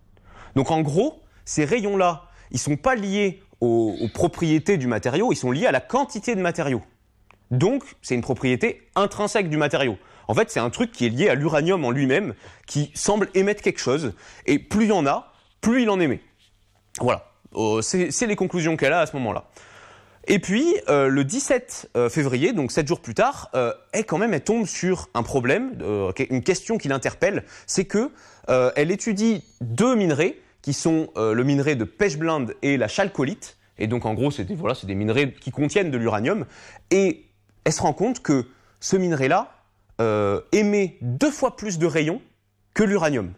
Donc en gros, ces rayons-là, ils sont pas liés aux, aux propriétés du matériau, ils sont liés à la quantité de matériau. Donc, c'est une propriété intrinsèque du matériau. En fait, c'est un truc qui est lié à l'uranium en lui-même, qui semble émettre quelque chose, et plus il y en a, plus il en émet. Voilà, euh, c'est, c'est les conclusions qu'elle a à ce moment-là. Et puis, euh, le dix-sept février, donc sept jours plus tard, euh, elle, quand même, elle tombe sur un problème, euh, une question qui l'interpelle, c'est que euh, elle étudie deux minerais, qui sont euh, le minerai de pechblende et la chalcolite. Et donc, en gros, c'est des, voilà, c'est des minerais qui contiennent de l'uranium. Et elle se rend compte que ce minerai-là euh, émet deux fois plus de rayons que l'uranium.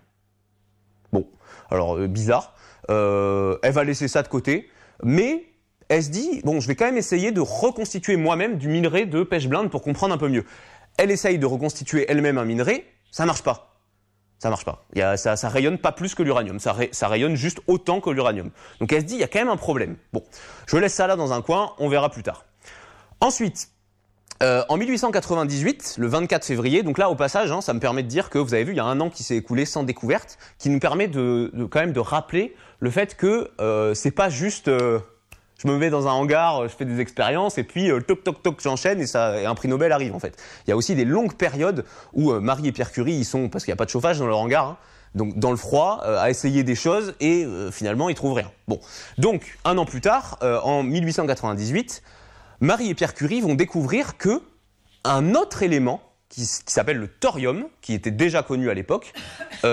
Bon, alors, euh, bizarre. Euh, elle va laisser ça de côté, mais elle se dit, bon, je vais quand même essayer de reconstituer moi-même du minerai de pechblende pour comprendre un peu mieux. Elle essaye de reconstituer elle-même un minerai, ça marche pas. Ça marche pas. Il y a, ça, ça rayonne pas plus que l'uranium, ça, ray, ça rayonne juste autant que l'uranium. Donc elle se dit, il y a quand même un problème. Bon, je laisse ça là dans un coin, on verra plus tard. Ensuite, Euh, en mille huit cent quatre-vingt-dix-huit, le vingt-quatre février, donc là au passage, hein, ça me permet de dire que vous avez vu, il y a un an qui s'est écoulé sans découverte, qui nous permet de, de quand même de rappeler le fait que euh, c'est pas juste, euh, je me mets dans un hangar, je fais des expériences et puis euh, toc toc toc j'enchaîne et ça, et un prix Nobel arrive en fait. Il y a aussi des longues périodes où euh, Marie et Pierre Curie, ils sont parce qu'il n'y a pas de chauffage dans leur hangar. Hein, donc dans le froid, euh, à essayer des choses et euh, finalement ils trouvent rien. Bon, donc un an plus tard, euh, en mille huit cent quatre-vingt-dix-huit. Marie et Pierre Curie vont découvrir que un autre élément qui, qui s'appelle le thorium, qui était déjà connu à l'époque, euh,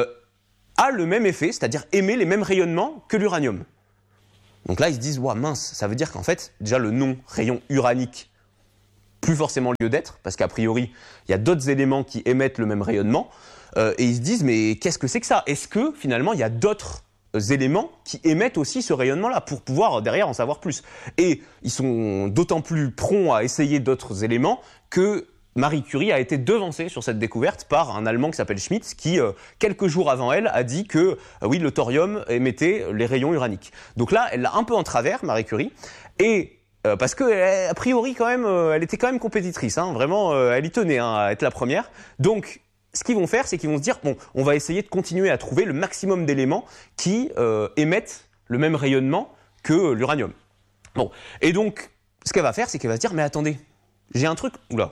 a le même effet, c'est-à-dire émet les mêmes rayonnements que l'uranium. Donc là, ils se disent, ouah, mince, ça veut dire qu'en fait, déjà le nom rayon uranique, plus forcément lieu d'être, parce qu'a priori, il y a d'autres éléments qui émettent le même rayonnement, euh, et ils se disent, mais qu'est-ce que c'est que ça ? Est-ce que finalement, il y a d'autres éléments qui émettent aussi ce rayonnement-là pour pouvoir derrière en savoir plus. Et ils sont d'autant plus prompts à essayer d'autres éléments que Marie Curie a été devancée sur cette découverte par un Allemand qui s'appelle Schmidt qui, euh, quelques jours avant elle, a dit que euh, oui, le thorium émettait les rayons uraniques. Donc là, elle l'a un peu en travers, Marie Curie, et euh, parce que elle, a priori quand même, euh, elle était quand même compétitrice, hein, vraiment, euh, elle y tenait hein, à être la première. Donc, ce qu'ils vont faire, c'est qu'ils vont se dire, bon, on va essayer de continuer à trouver le maximum d'éléments qui euh, émettent le même rayonnement que l'uranium. Bon, et donc, ce qu'elle va faire, c'est qu'elle va se dire, mais attendez, j'ai un truc, oula,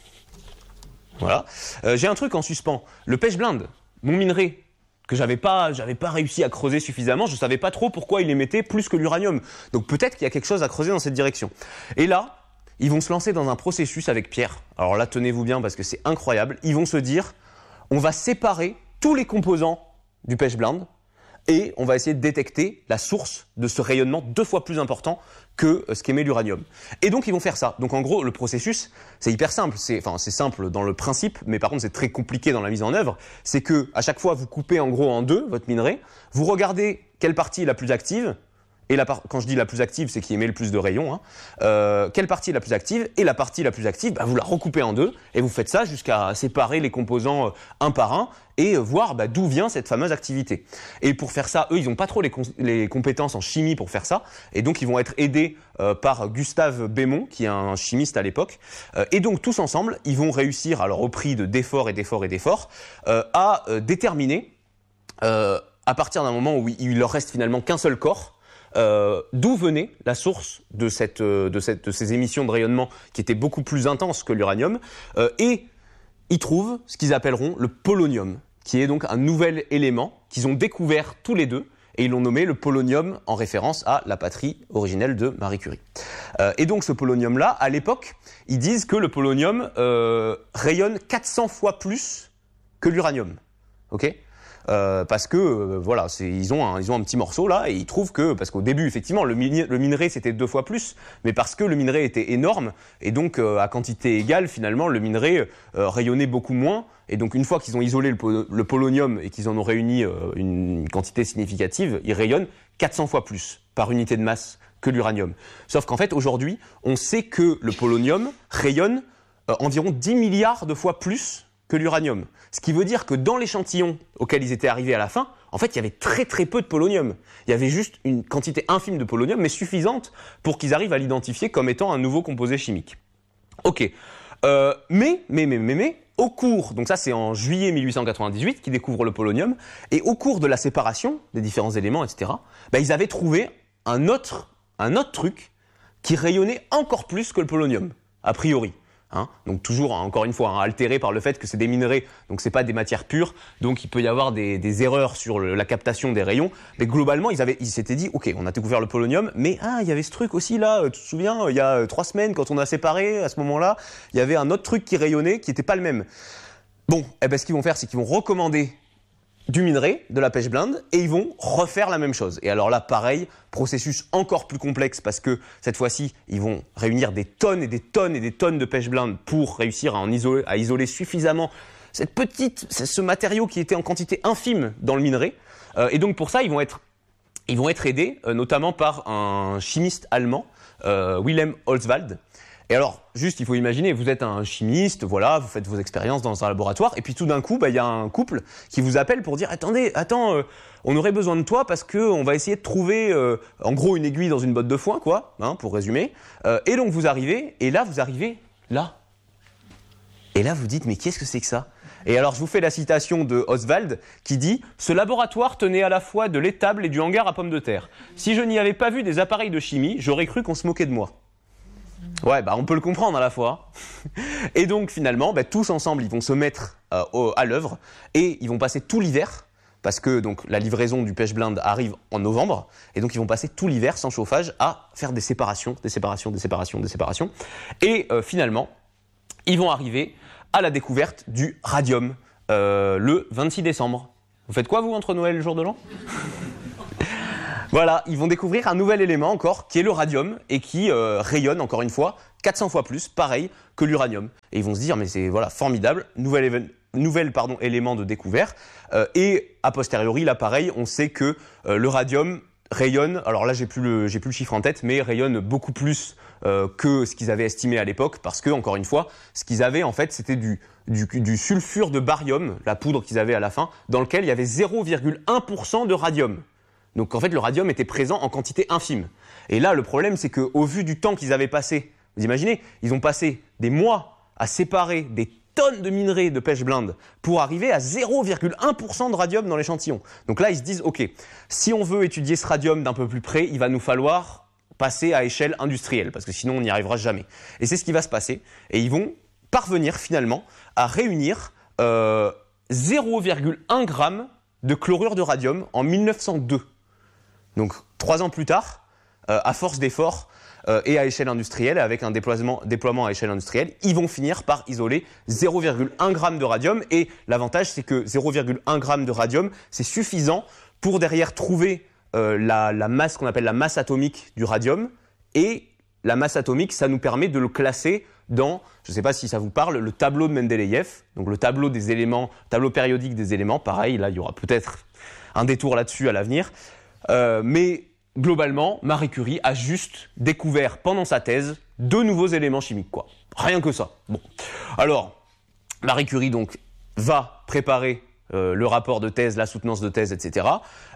voilà, euh, j'ai un truc en suspens, le pechblende, mon minerai, que j'avais pas, j'avais pas réussi à creuser suffisamment, je savais pas trop pourquoi il émettait plus que l'uranium. Donc peut-être qu'il y a quelque chose à creuser dans cette direction. Et là, ils vont se lancer dans un processus avec Pierre. Alors là, tenez-vous bien parce que c'est incroyable. Ils vont se dire, on va séparer tous les composants du pechblende et on va essayer de détecter la source de ce rayonnement deux fois plus important que ce qu'émet l'uranium. Et donc ils vont faire ça. Donc en gros, le processus, c'est hyper simple. C'est, enfin, c'est simple dans le principe, mais par contre c'est très compliqué dans la mise en œuvre. C'est que à chaque fois, vous coupez en gros en deux votre minerai, vous regardez quelle partie est la plus active. Et la par... quand je dis la plus active, c'est qui émet le plus de rayons. Hein. Euh, quelle partie est la plus active? Et la partie la plus active, bah, vous la recoupez en deux et vous faites ça jusqu'à séparer les composants euh, un par un et euh, voir bah, d'où vient cette fameuse activité. Et pour faire ça, eux, ils n'ont pas trop les, con... les compétences en chimie pour faire ça. Et donc, ils vont être aidés euh, par Gustave Bémont, qui est un chimiste à l'époque. Euh, et donc, tous ensemble, ils vont réussir, alors au prix de d'efforts et d'efforts et d'efforts, euh, à euh, déterminer, euh, à partir d'un moment où il leur reste finalement qu'un seul corps, Euh, d'où venait la source de, cette, euh, de, cette, de ces émissions de rayonnement qui étaient beaucoup plus intenses que l'uranium. Euh, et ils trouvent ce qu'ils appelleront le polonium, qui est donc un nouvel élément qu'ils ont découvert tous les deux, et ils l'ont nommé le polonium en référence à la patrie originelle de Marie Curie. Euh, et donc ce polonium-là, à l'époque, ils disent que le polonium euh, rayonne quatre cents fois plus que l'uranium. Ok ? Euh, parce que euh, voilà, c'est, ils ont un, ils ont un petit morceau là et ils trouvent que parce qu'au début effectivement le, mini, le minerai c'était deux fois plus, mais parce que le minerai était énorme et donc euh, à quantité égale finalement le minerai euh, rayonnait beaucoup moins et donc une fois qu'ils ont isolé le, le polonium et qu'ils en ont réuni euh, une quantité significative, il rayonne quatre cents fois plus par unité de masse que l'uranium. Sauf qu'en fait aujourd'hui on sait que le polonium rayonne euh, environ dix milliards de fois plus que l'uranium. Ce qui veut dire que dans l'échantillon auquel ils étaient arrivés à la fin, en fait, il y avait très très peu de polonium. Il y avait juste une quantité infime de polonium, mais suffisante pour qu'ils arrivent à l'identifier comme étant un nouveau composé chimique. Ok. Euh, mais, mais, mais, mais, mais, au cours, donc ça c'est en juillet mille huit cent quatre-vingt-dix-huit qu'ils découvrent le polonium, et au cours de la séparation des différents éléments, et cetera, bah, ils avaient trouvé un autre, un autre truc qui rayonnait encore plus que le polonium, a priori. Hein, donc toujours, hein, encore une fois, hein, altéré par le fait que c'est des minerais, donc c'est pas des matières pures, donc il peut y avoir des, des erreurs sur le, la captation des rayons. Mais globalement, ils avaient, ils s'étaient dit, ok, on a découvert le polonium, mais ah, il y avait ce truc aussi là. Tu te souviens, il y a trois semaines quand on a séparé, à ce moment-là, il y avait un autre truc qui rayonnait, qui n'était pas le même. Bon, eh ben ce qu'ils vont faire, c'est qu'ils vont recommander du minerai, de la pechblende, et ils vont refaire la même chose. Et alors là, pareil, processus encore plus complexe parce que cette fois-ci, ils vont réunir des tonnes et des tonnes et des tonnes de pechblende pour réussir à en isoler, à isoler suffisamment cette petite, ce matériau qui était en quantité infime dans le minerai. Euh, et donc pour ça, ils vont être, ils vont être aidés, euh, notamment par un chimiste allemand, euh, Wilhelm Holzwald. Et alors, juste, il faut imaginer, vous êtes un chimiste, voilà, vous faites vos expériences dans un laboratoire, et puis tout d'un coup, bah, il y a un couple qui vous appelle pour dire, attendez, attends, euh, on aurait besoin de toi parce que on va essayer de trouver, euh, en gros, une aiguille dans une botte de foin, quoi, hein, pour résumer. Euh, et donc vous arrivez, et là, vous arrivez là. Et là, vous dites, mais qu'est-ce que c'est que ça ? Et alors, je vous fais la citation de Oswald qui dit « Ce laboratoire tenait à la fois de l'étable et du hangar à pommes de terre. Si je n'y avais pas vu des appareils de chimie, j'aurais cru qu'on se moquait de moi. » Ouais, bah on peut le comprendre à la fois. Et donc finalement, bah, tous ensemble, ils vont se mettre euh, au, à l'œuvre et ils vont passer tout l'hiver, parce que donc la livraison du pechblende arrive en novembre, et donc ils vont passer tout l'hiver sans chauffage à faire des séparations, des séparations, des séparations, des séparations. Et euh, finalement, ils vont arriver à la découverte du radium euh, le vingt-six décembre. Vous faites quoi vous entre Noël et le jour de l'an ? Voilà, ils vont découvrir un nouvel élément encore, qui est le radium, et qui euh, rayonne, encore une fois, quatre cents fois plus, pareil, que l'uranium. Et ils vont se dire, mais c'est voilà formidable, nouvel, even, nouvel pardon, élément de découvert. Euh, et a posteriori, là, pareil, on sait que euh, le radium rayonne, alors là, j'ai plus le, j'ai plus le chiffre en tête, mais rayonne beaucoup plus euh, que ce qu'ils avaient estimé à l'époque, parce que, encore une fois, ce qu'ils avaient, en fait, c'était du, du, du sulfure de barium, la poudre qu'ils avaient à la fin, dans lequel il y avait zéro virgule un pour cent de radium. Donc en fait, le radium était présent en quantité infime. Et là, le problème, c'est qu'au vu du temps qu'ils avaient passé, vous imaginez, ils ont passé des mois à séparer des tonnes de minerais de pêche blinde pour arriver à zéro virgule un pour cent de radium dans l'échantillon. Donc là, ils se disent, ok, si on veut étudier ce radium d'un peu plus près, il va nous falloir passer à échelle industrielle, parce que sinon on n'y arrivera jamais. Et c'est ce qui va se passer. Et ils vont parvenir finalement à réunir euh, zéro virgule un gramme de chlorure de radium en mille neuf cent deux. Donc trois ans plus tard, euh, à force d'efforts, Euh, et à échelle industrielle, avec un déploiement, déploiement à échelle industrielle, ils vont finir par isoler zéro virgule un gramme de radium. Et l'avantage, c'est que zéro virgule un gramme de radium, c'est suffisant pour derrière trouver euh, la, la masse qu'on appelle la masse atomique du radium. Et la masse atomique, ça nous permet de le classer dans, je ne sais pas si ça vous parle, le tableau de Mendeleïev, donc le tableau des éléments, tableau périodique des éléments. Pareil, là, il y aura peut-être un détour là-dessus à l'avenir. Euh, mais globalement, Marie Curie a juste découvert pendant sa thèse deux nouveaux éléments chimiques, quoi. Rien que ça. Bon. Alors, Marie Curie, donc, va préparer euh, le rapport de thèse, la soutenance de thèse, et cetera.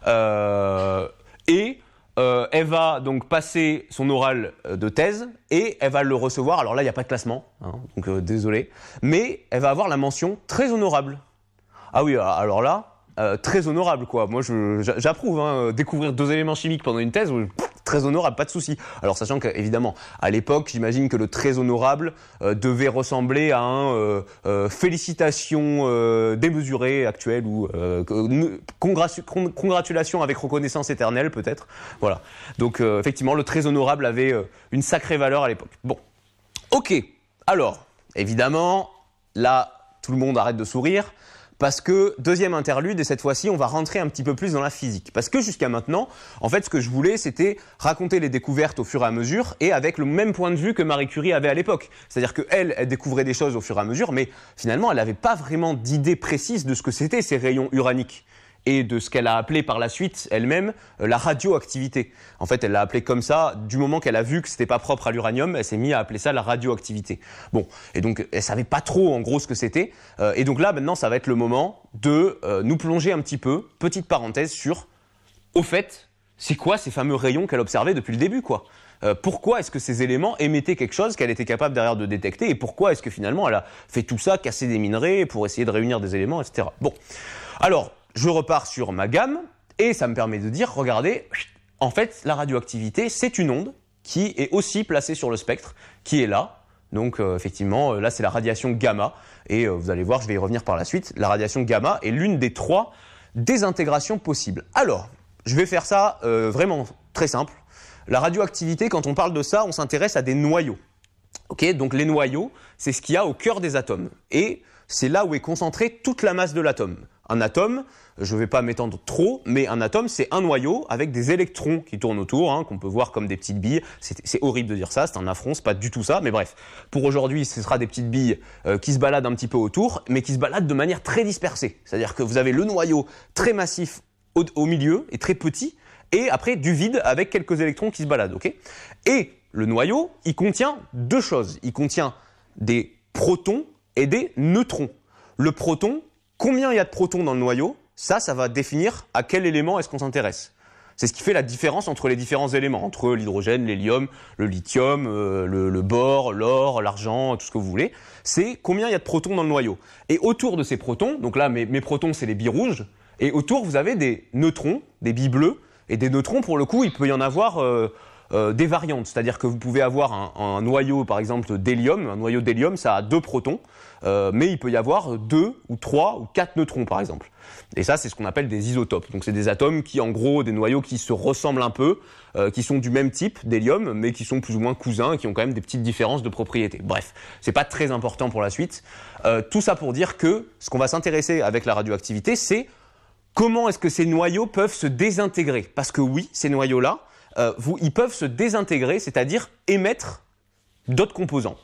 Euh, et euh, elle va donc passer son oral de thèse et elle va le recevoir. Alors là, il n'y a pas de classement, hein, donc euh, désolé. Mais elle va avoir la mention très honorable. Ah oui, alors là... Euh, très honorable, quoi. Moi, je, j'approuve, hein, découvrir deux éléments chimiques pendant une thèse, très honorable, pas de souci. Alors, sachant qu'évidemment, à l'époque, j'imagine que le très honorable euh, devait ressembler à un euh, euh, félicitations euh, démesurées actuelles ou euh, congratu- congratulations avec reconnaissance éternelle, peut-être. Voilà. Donc, euh, effectivement, le très honorable avait euh, une sacrée valeur à l'époque. Bon. Ok. Alors, évidemment, là, tout le monde arrête de sourire. Parce que, deuxième interlude, et cette fois-ci, on va rentrer un petit peu plus dans la physique. Parce que jusqu'à maintenant, en fait, ce que je voulais, c'était raconter les découvertes au fur et à mesure, et avec le même point de vue que Marie Curie avait à l'époque. C'est-à-dire qu'elle, elle découvrait des choses au fur et à mesure, mais finalement, elle n'avait pas vraiment d'idée précise de ce que c'était ces rayons uraniques. Et de ce qu'elle a appelé par la suite, elle-même, euh, la radioactivité. En fait, elle l'a appelé comme ça, du moment qu'elle a vu que c'était pas propre à l'uranium, elle s'est mise à appeler ça la radioactivité. Bon, et donc, elle savait pas trop, en gros, ce que c'était. Euh, et donc là, maintenant, ça va être le moment de euh, nous plonger un petit peu, petite parenthèse, sur, au fait, c'est quoi ces fameux rayons qu'elle observait depuis le début, quoi. Euh, pourquoi est-ce que ces éléments émettaient quelque chose qu'elle était capable derrière de détecter, et pourquoi est-ce que finalement, elle a fait tout ça, casser des minerais pour essayer de réunir des éléments, et cetera. Bon, alors... je repars sur ma gamme et ça me permet de dire, regardez, en fait, la radioactivité, c'est une onde qui est aussi placée sur le spectre, qui est là. Donc, euh, effectivement, là, c'est la radiation gamma. Et euh, vous allez voir, je vais y revenir par la suite. La radiation gamma est l'une des trois désintégrations possibles. Alors, je vais faire ça euh, vraiment très simple. La radioactivité, quand on parle de ça, on s'intéresse à des noyaux. Ok, donc les noyaux, c'est ce qu'il y a au cœur des atomes. Et c'est là où est concentrée toute la masse de l'atome. Un atome, je ne vais pas m'étendre trop, mais un atome, c'est un noyau avec des électrons qui tournent autour, hein, qu'on peut voir comme des petites billes. C'est, c'est horrible de dire ça, c'est un affront, c'est pas du tout ça, mais bref. Pour aujourd'hui, ce sera des petites billes euh, qui se baladent un petit peu autour, mais qui se baladent de manière très dispersée. C'est-à-dire que vous avez le noyau très massif au, au milieu et très petit, et après du vide avec quelques électrons qui se baladent, ok ? Et le noyau, il contient deux choses. Il contient des protons et des neutrons. Le proton, combien il y a de protons dans le noyau, ça, ça va définir à quel élément est-ce qu'on s'intéresse. C'est ce qui fait la différence entre les différents éléments, entre l'hydrogène, l'hélium, le lithium, euh, le, le bore, l'or, l'argent, tout ce que vous voulez. C'est combien il y a de protons dans le noyau. Et autour de ces protons, donc là, mes, mes protons, c'est les billes rouges, et autour, vous avez des neutrons, des billes bleues, et des neutrons, pour le coup, il peut y en avoir... Euh, Euh, des variantes, c'est-à-dire que vous pouvez avoir un, un noyau par exemple d'hélium, un noyau d'hélium ça a deux protons, euh, mais il peut y avoir deux ou trois ou quatre neutrons par exemple. Et ça c'est ce qu'on appelle des isotopes, donc c'est des atomes qui en gros, des noyaux qui se ressemblent un peu, euh, qui sont du même type d'hélium, mais qui sont plus ou moins cousins et qui ont quand même des petites différences de propriétés. Bref, c'est pas très important pour la suite. Euh, tout ça pour dire que ce qu'on va s'intéresser avec la radioactivité, c'est comment est-ce que ces noyaux peuvent se désintégrer. Parce que oui, ces noyaux-là, Euh, vous, ils peuvent se désintégrer, c'est-à-dire émettre d'autres composants.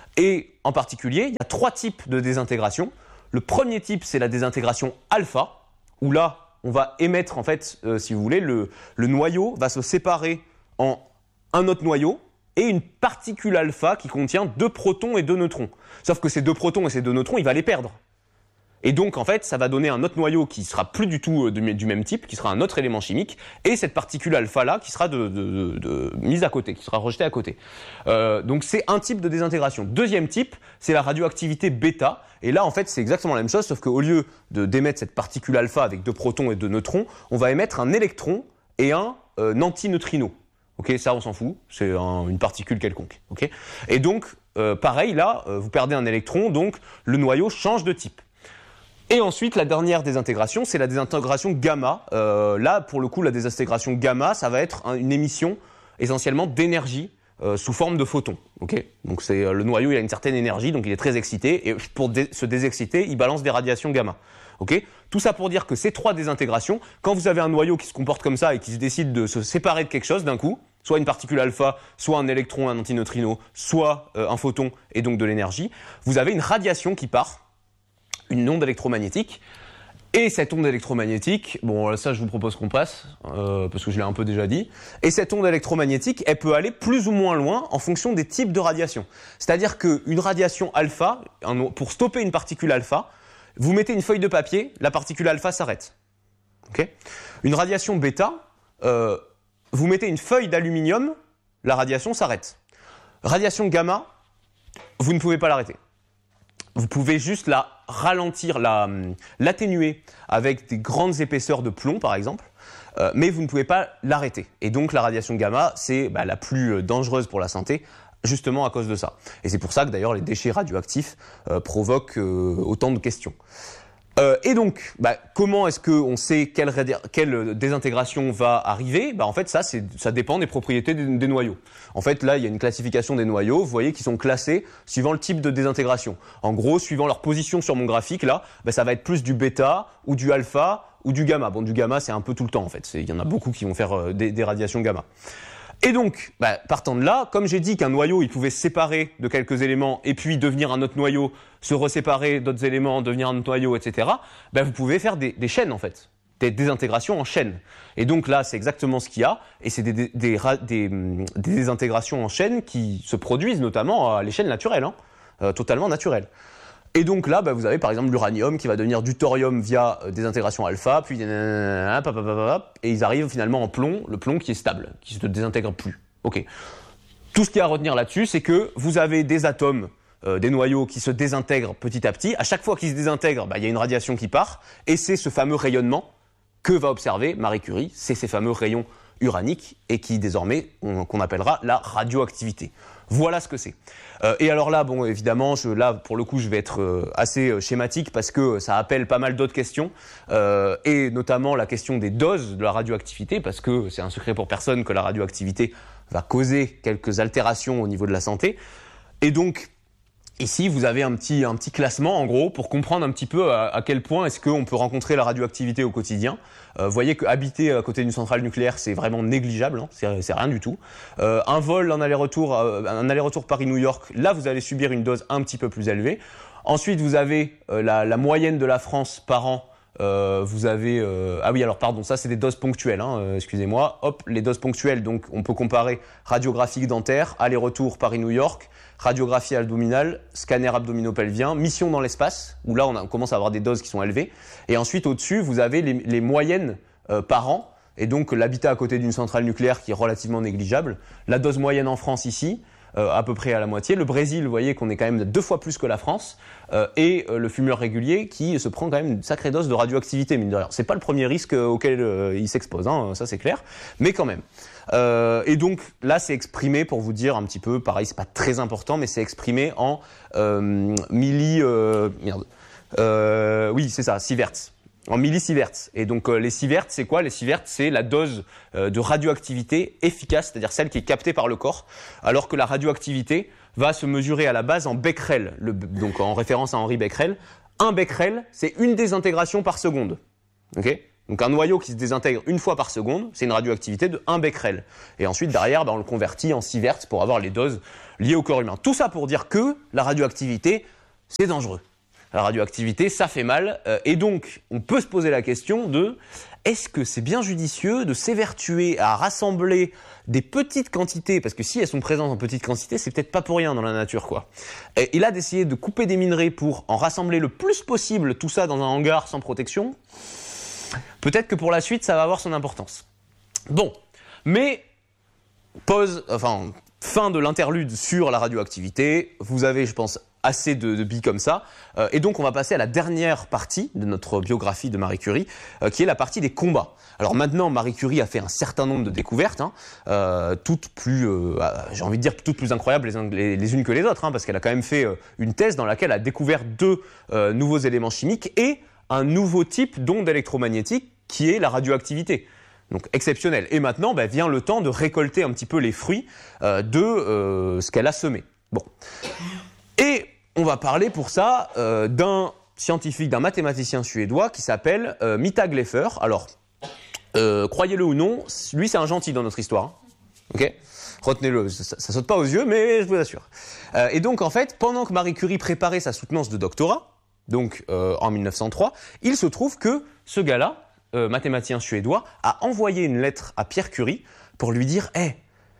Et en particulier, il y a trois types de désintégration. Le premier type, c'est la désintégration alpha, où là, on va émettre, en fait, euh, si vous voulez, le, le noyau va se séparer en un autre noyau et une particule alpha qui contient deux protons et deux neutrons. Sauf que ces deux protons et ces deux neutrons, il va les perdre. Et donc, en fait, ça va donner un autre noyau qui sera plus du tout de, du même type, qui sera un autre élément chimique, et cette particule alpha-là qui sera de, de, de, de, mise à côté, qui sera rejetée à côté. Euh, donc, c'est un type de désintégration. Deuxième type, c'est la radioactivité bêta. Et là, en fait, c'est exactement la même chose, sauf qu'au lieu de d'émettre cette particule alpha avec deux protons et deux neutrons, on va émettre un électron et un euh, antineutrino. Ok, ça, on s'en fout, c'est un, une particule quelconque. Ok, et donc, euh, pareil, là, euh, vous perdez un électron, donc le noyau change de type. Et ensuite, la dernière désintégration, c'est la désintégration gamma. Euh, là, pour le coup, la désintégration gamma, ça va être un, une émission essentiellement d'énergie euh, sous forme de photons. Okay, donc c'est euh, le noyau, il a une certaine énergie, donc il est très excité, et pour dé- se désexciter, il balance des radiations gamma. Okay, tout ça pour dire que ces trois désintégrations, quand vous avez un noyau qui se comporte comme ça et qui se décide de se séparer de quelque chose d'un coup, soit une particule alpha, soit un électron, un antineutrino, soit euh, un photon et donc de l'énergie, vous avez une radiation qui part, une onde électromagnétique, et cette onde électromagnétique, bon ça je vous propose qu'on passe, euh, parce que je l'ai un peu déjà dit, et cette onde électromagnétique, elle peut aller plus ou moins loin en fonction des types de radiation. C'est-à-dire qu'une radiation alpha, un, pour stopper une particule alpha, vous mettez une feuille de papier, la particule alpha s'arrête. Okay, une radiation bêta, euh, vous mettez une feuille d'aluminium, la radiation s'arrête. Radiation gamma, vous ne pouvez pas l'arrêter. Vous pouvez juste la ralentir, la, l'atténuer avec des grandes épaisseurs de plomb, par exemple, euh, mais vous ne pouvez pas l'arrêter. Et donc la radiation gamma, c'est bah, la plus dangereuse pour la santé, justement à cause de ça. Et c'est pour ça que d'ailleurs les déchets radioactifs euh, provoquent euh, autant de questions. Euh, et donc, bah, comment est-ce qu'on sait quelle, radia- quelle désintégration va arriver ? Bah, en fait, ça, c'est, ça dépend des propriétés des, des noyaux. En fait, là, il y a une classification des noyaux. Vous voyez qu'ils sont classés suivant le type de désintégration. En gros, suivant leur position sur mon graphique, là, bah, ça va être plus du bêta ou du alpha ou du gamma. Bon, du gamma, c'est un peu tout le temps, en fait. C'est, il y en a beaucoup qui vont faire euh, des, des radiations gamma. Et donc, bah, partant de là, comme j'ai dit qu'un noyau, il pouvait se séparer de quelques éléments et puis devenir un autre noyau, se reséparer d'autres éléments, devenir un autre noyau, et cetera, bah, vous pouvez faire des, des chaînes, en fait. Des désintégrations en chaîne. Et donc là, c'est exactement ce qu'il y a. Et c'est des, des, des, des, des désintégrations en chaîne qui se produisent notamment à l'échelle naturelle, hein, euh, totalement naturelle. Et donc là, bah, vous avez par exemple l'uranium qui va devenir du thorium via euh, désintegration alpha, puis nanana, pap, pap, pap, pap, et ils arrivent finalement en plomb, le plomb qui est stable, qui se désintègre plus. Ok. Tout ce qu'il y a à retenir là-dessus, c'est que vous avez des atomes, euh, des noyaux qui se désintègrent petit à petit. À chaque fois qu'ils se désintègrent, bah, il y a une radiation qui part, et c'est ce fameux rayonnement que va observer Marie Curie. C'est ces fameux rayons uraniques et qui désormais on, qu'on appellera la radioactivité. Voilà ce que c'est. Euh, et alors là, bon, évidemment, je, là, pour le coup, je vais être euh, assez euh, schématique parce que ça appelle pas mal d'autres questions, euh, et notamment la question des doses de la radioactivité, parce que c'est un secret pour personne que la radioactivité va causer quelques altérations au niveau de la santé. Et donc, ici, vous avez un petit, un petit classement, en gros, pour comprendre un petit peu à, à quel point est-ce qu'on peut rencontrer la radioactivité au quotidien. Euh, vous voyez qu'habiter à côté d'une centrale nucléaire, c'est vraiment négligeable, hein, c'est, c'est rien du tout. Euh, un vol, un aller-retour, euh, un aller-retour Paris-New York, là, vous allez subir une dose un petit peu plus élevée. Ensuite, vous avez euh, la, la moyenne de la France par an. Euh, vous avez euh, ah oui alors pardon ça c'est des doses ponctuelles hein, euh, excusez-moi hop les doses ponctuelles donc on peut comparer radiographie dentaire aller-retour Paris-New York radiographie abdominale scanner abdominopelvien mission dans l'espace où là on, a, on commence à avoir des doses qui sont élevées et ensuite au-dessus vous avez les, les moyennes euh, par an et donc l'habitat à côté d'une centrale nucléaire qui est relativement négligeable la dose moyenne en France ici Euh, à peu près à la moitié. Le Brésil, vous voyez qu'on est quand même deux fois plus que la France, euh, et euh, le fumeur régulier qui se prend quand même une sacrée dose de radioactivité, mine de rien. C'est pas le premier risque auquel euh, il s'expose, hein, ça c'est clair, mais quand même. Euh, et donc là, c'est exprimé pour vous dire un petit peu, pareil, c'est pas très important, mais c'est exprimé en euh, milli, euh, merde, euh, oui, c'est ça, sieverts. En millisieverts. Et donc euh, les sieverts, c'est quoi ? Les sieverts, c'est la dose euh, de radioactivité efficace, c'est-à-dire celle qui est captée par le corps, alors que la radioactivité va se mesurer à la base en becquerel, le, donc en référence à Henri Becquerel. Un becquerel, c'est une désintégration par seconde. Okay ? Donc un noyau qui se désintègre une fois par seconde, c'est une radioactivité de un becquerel. Et ensuite, derrière, bah, on le convertit en sieverts pour avoir les doses liées au corps humain. Tout ça pour dire que la radioactivité, c'est dangereux. La radioactivité, ça fait mal, euh, et donc on peut se poser la question de est-ce que c'est bien judicieux de s'évertuer à rassembler des petites quantités, parce que si elles sont présentes en petites quantités, c'est peut-être pas pour rien dans la nature, quoi. Et, et là, d'essayer de couper des minerais pour en rassembler le plus possible, tout ça dans un hangar sans protection, peut-être que pour la suite, ça va avoir son importance. Bon, mais pause, enfin, fin de l'interlude sur la radioactivité. Vous avez, je pense, assez de, de billes comme ça. Euh, et donc, on va passer à la dernière partie de notre biographie de Marie Curie, euh, qui est la partie des combats. Alors maintenant, Marie Curie a fait un certain nombre de découvertes, hein, euh, toutes plus, euh, j'ai envie de dire, toutes plus incroyables les, les, les unes que les autres, hein, parce qu'elle a quand même fait euh, une thèse dans laquelle elle a découvert deux euh, nouveaux éléments chimiques et un nouveau type d'onde électromagnétique qui est la radioactivité. Donc exceptionnel. Et maintenant, bah, vient le temps de récolter un petit peu les fruits euh, de euh, ce qu'elle a semé. Bon. Et on va parler pour ça euh, d'un scientifique, d'un mathématicien suédois qui s'appelle euh, Mittag Leffler. Alors, euh, croyez-le ou non, lui c'est un gentil dans notre histoire. Hein. Ok ? Retenez-le, ça, ça saute pas aux yeux, mais je vous assure. Euh, et donc en fait, pendant que Marie Curie préparait sa soutenance de doctorat, donc euh, en mille neuf cent trois, il se trouve que ce gars-là, Euh, mathématicien suédois, a envoyé une lettre à Pierre Curie pour lui dire hey,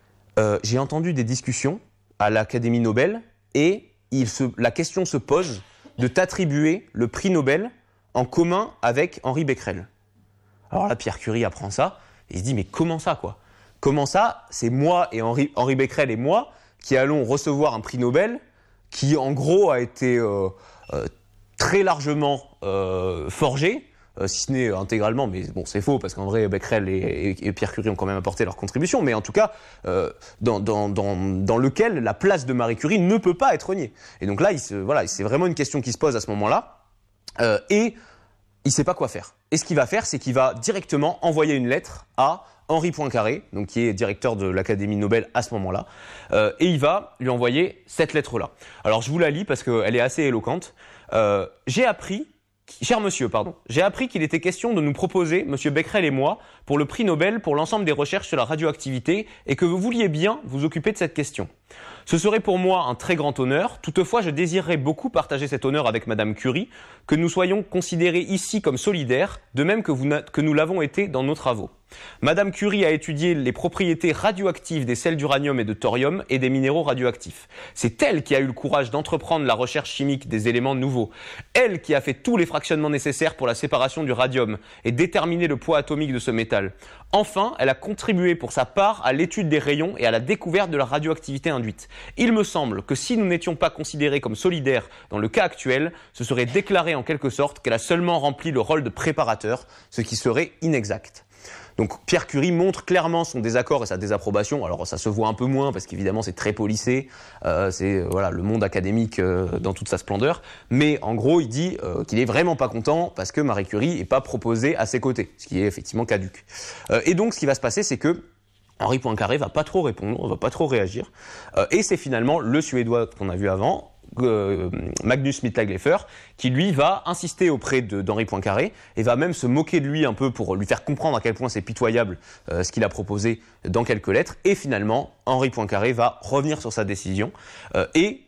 « euh, j'ai entendu des discussions à l'Académie Nobel et il se, la question se pose de t'attribuer le prix Nobel en commun avec Henri Becquerel. » Alors là, Pierre Curie apprend ça et il se dit « mais comment ça, quoi ? Comment ça, c'est moi et Henri, Henri Becquerel et moi qui allons recevoir un prix Nobel qui, en gros, a été euh, euh, très largement euh, forgé ?» Euh, si ce n'est intégralement, mais bon, c'est faux, parce qu'en vrai, Becquerel et, et, et Pierre Curie ont quand même apporté leur contribution, mais en tout cas, euh, dans, dans, dans, dans lequel la place de Marie Curie ne peut pas être niée. Et donc là, il se, voilà, c'est vraiment une question qui se pose à ce moment-là, euh, et il ne sait pas quoi faire. Et ce qu'il va faire, c'est qu'il va directement envoyer une lettre à Henri Poincaré, donc qui est directeur de l'Académie Nobel à ce moment-là, euh, et il va lui envoyer cette lettre-là. Alors je vous la lis parce qu'elle est assez éloquente. Euh, j'ai appris Cher monsieur, pardon, j'ai appris qu'il était question de nous proposer, monsieur Becquerel et moi, pour le prix Nobel pour l'ensemble des recherches sur la radioactivité et que vous vouliez bien vous occuper de cette question. Ce serait pour moi un très grand honneur, toutefois je désirerais beaucoup partager cet honneur avec madame Curie, que nous soyons considérés ici comme solidaires, de même que, vous que nous l'avons été dans nos travaux. Madame Curie a étudié les propriétés radioactives des sels d'uranium et de thorium et des minéraux radioactifs. C'est elle qui a eu le courage d'entreprendre la recherche chimique des éléments nouveaux. Elle qui a fait tous les fractionnements nécessaires pour la séparation du radium et déterminer le poids atomique de ce métal. Enfin, elle a contribué pour sa part à l'étude des rayons et à la découverte de la radioactivité induite. Il me semble que si nous n'étions pas considérés comme solidaires dans le cas actuel, ce serait déclarer en quelque sorte qu'elle a seulement rempli le rôle de préparateur, ce qui serait inexact. Donc Pierre Curie montre clairement son désaccord et sa désapprobation. Alors ça se voit un peu moins parce qu'évidemment c'est très policé, euh, c'est voilà le monde académique euh, dans toute sa splendeur. Mais en gros il dit euh, qu'il est vraiment pas content parce que Marie Curie est pas proposée à ses côtés, ce qui est effectivement caduc. Euh, et donc ce qui va se passer, c'est que Henri Poincaré va pas trop répondre, va pas trop réagir, euh, et c'est finalement le Suédois qu'on a vu avant, Euh, Magnus Mittag Leffler, qui lui va insister auprès de, d'Henri Poincaré et va même se moquer de lui un peu pour lui faire comprendre à quel point c'est pitoyable euh, ce qu'il a proposé dans quelques lettres. Et finalement, Henri Poincaré va revenir sur sa décision euh, et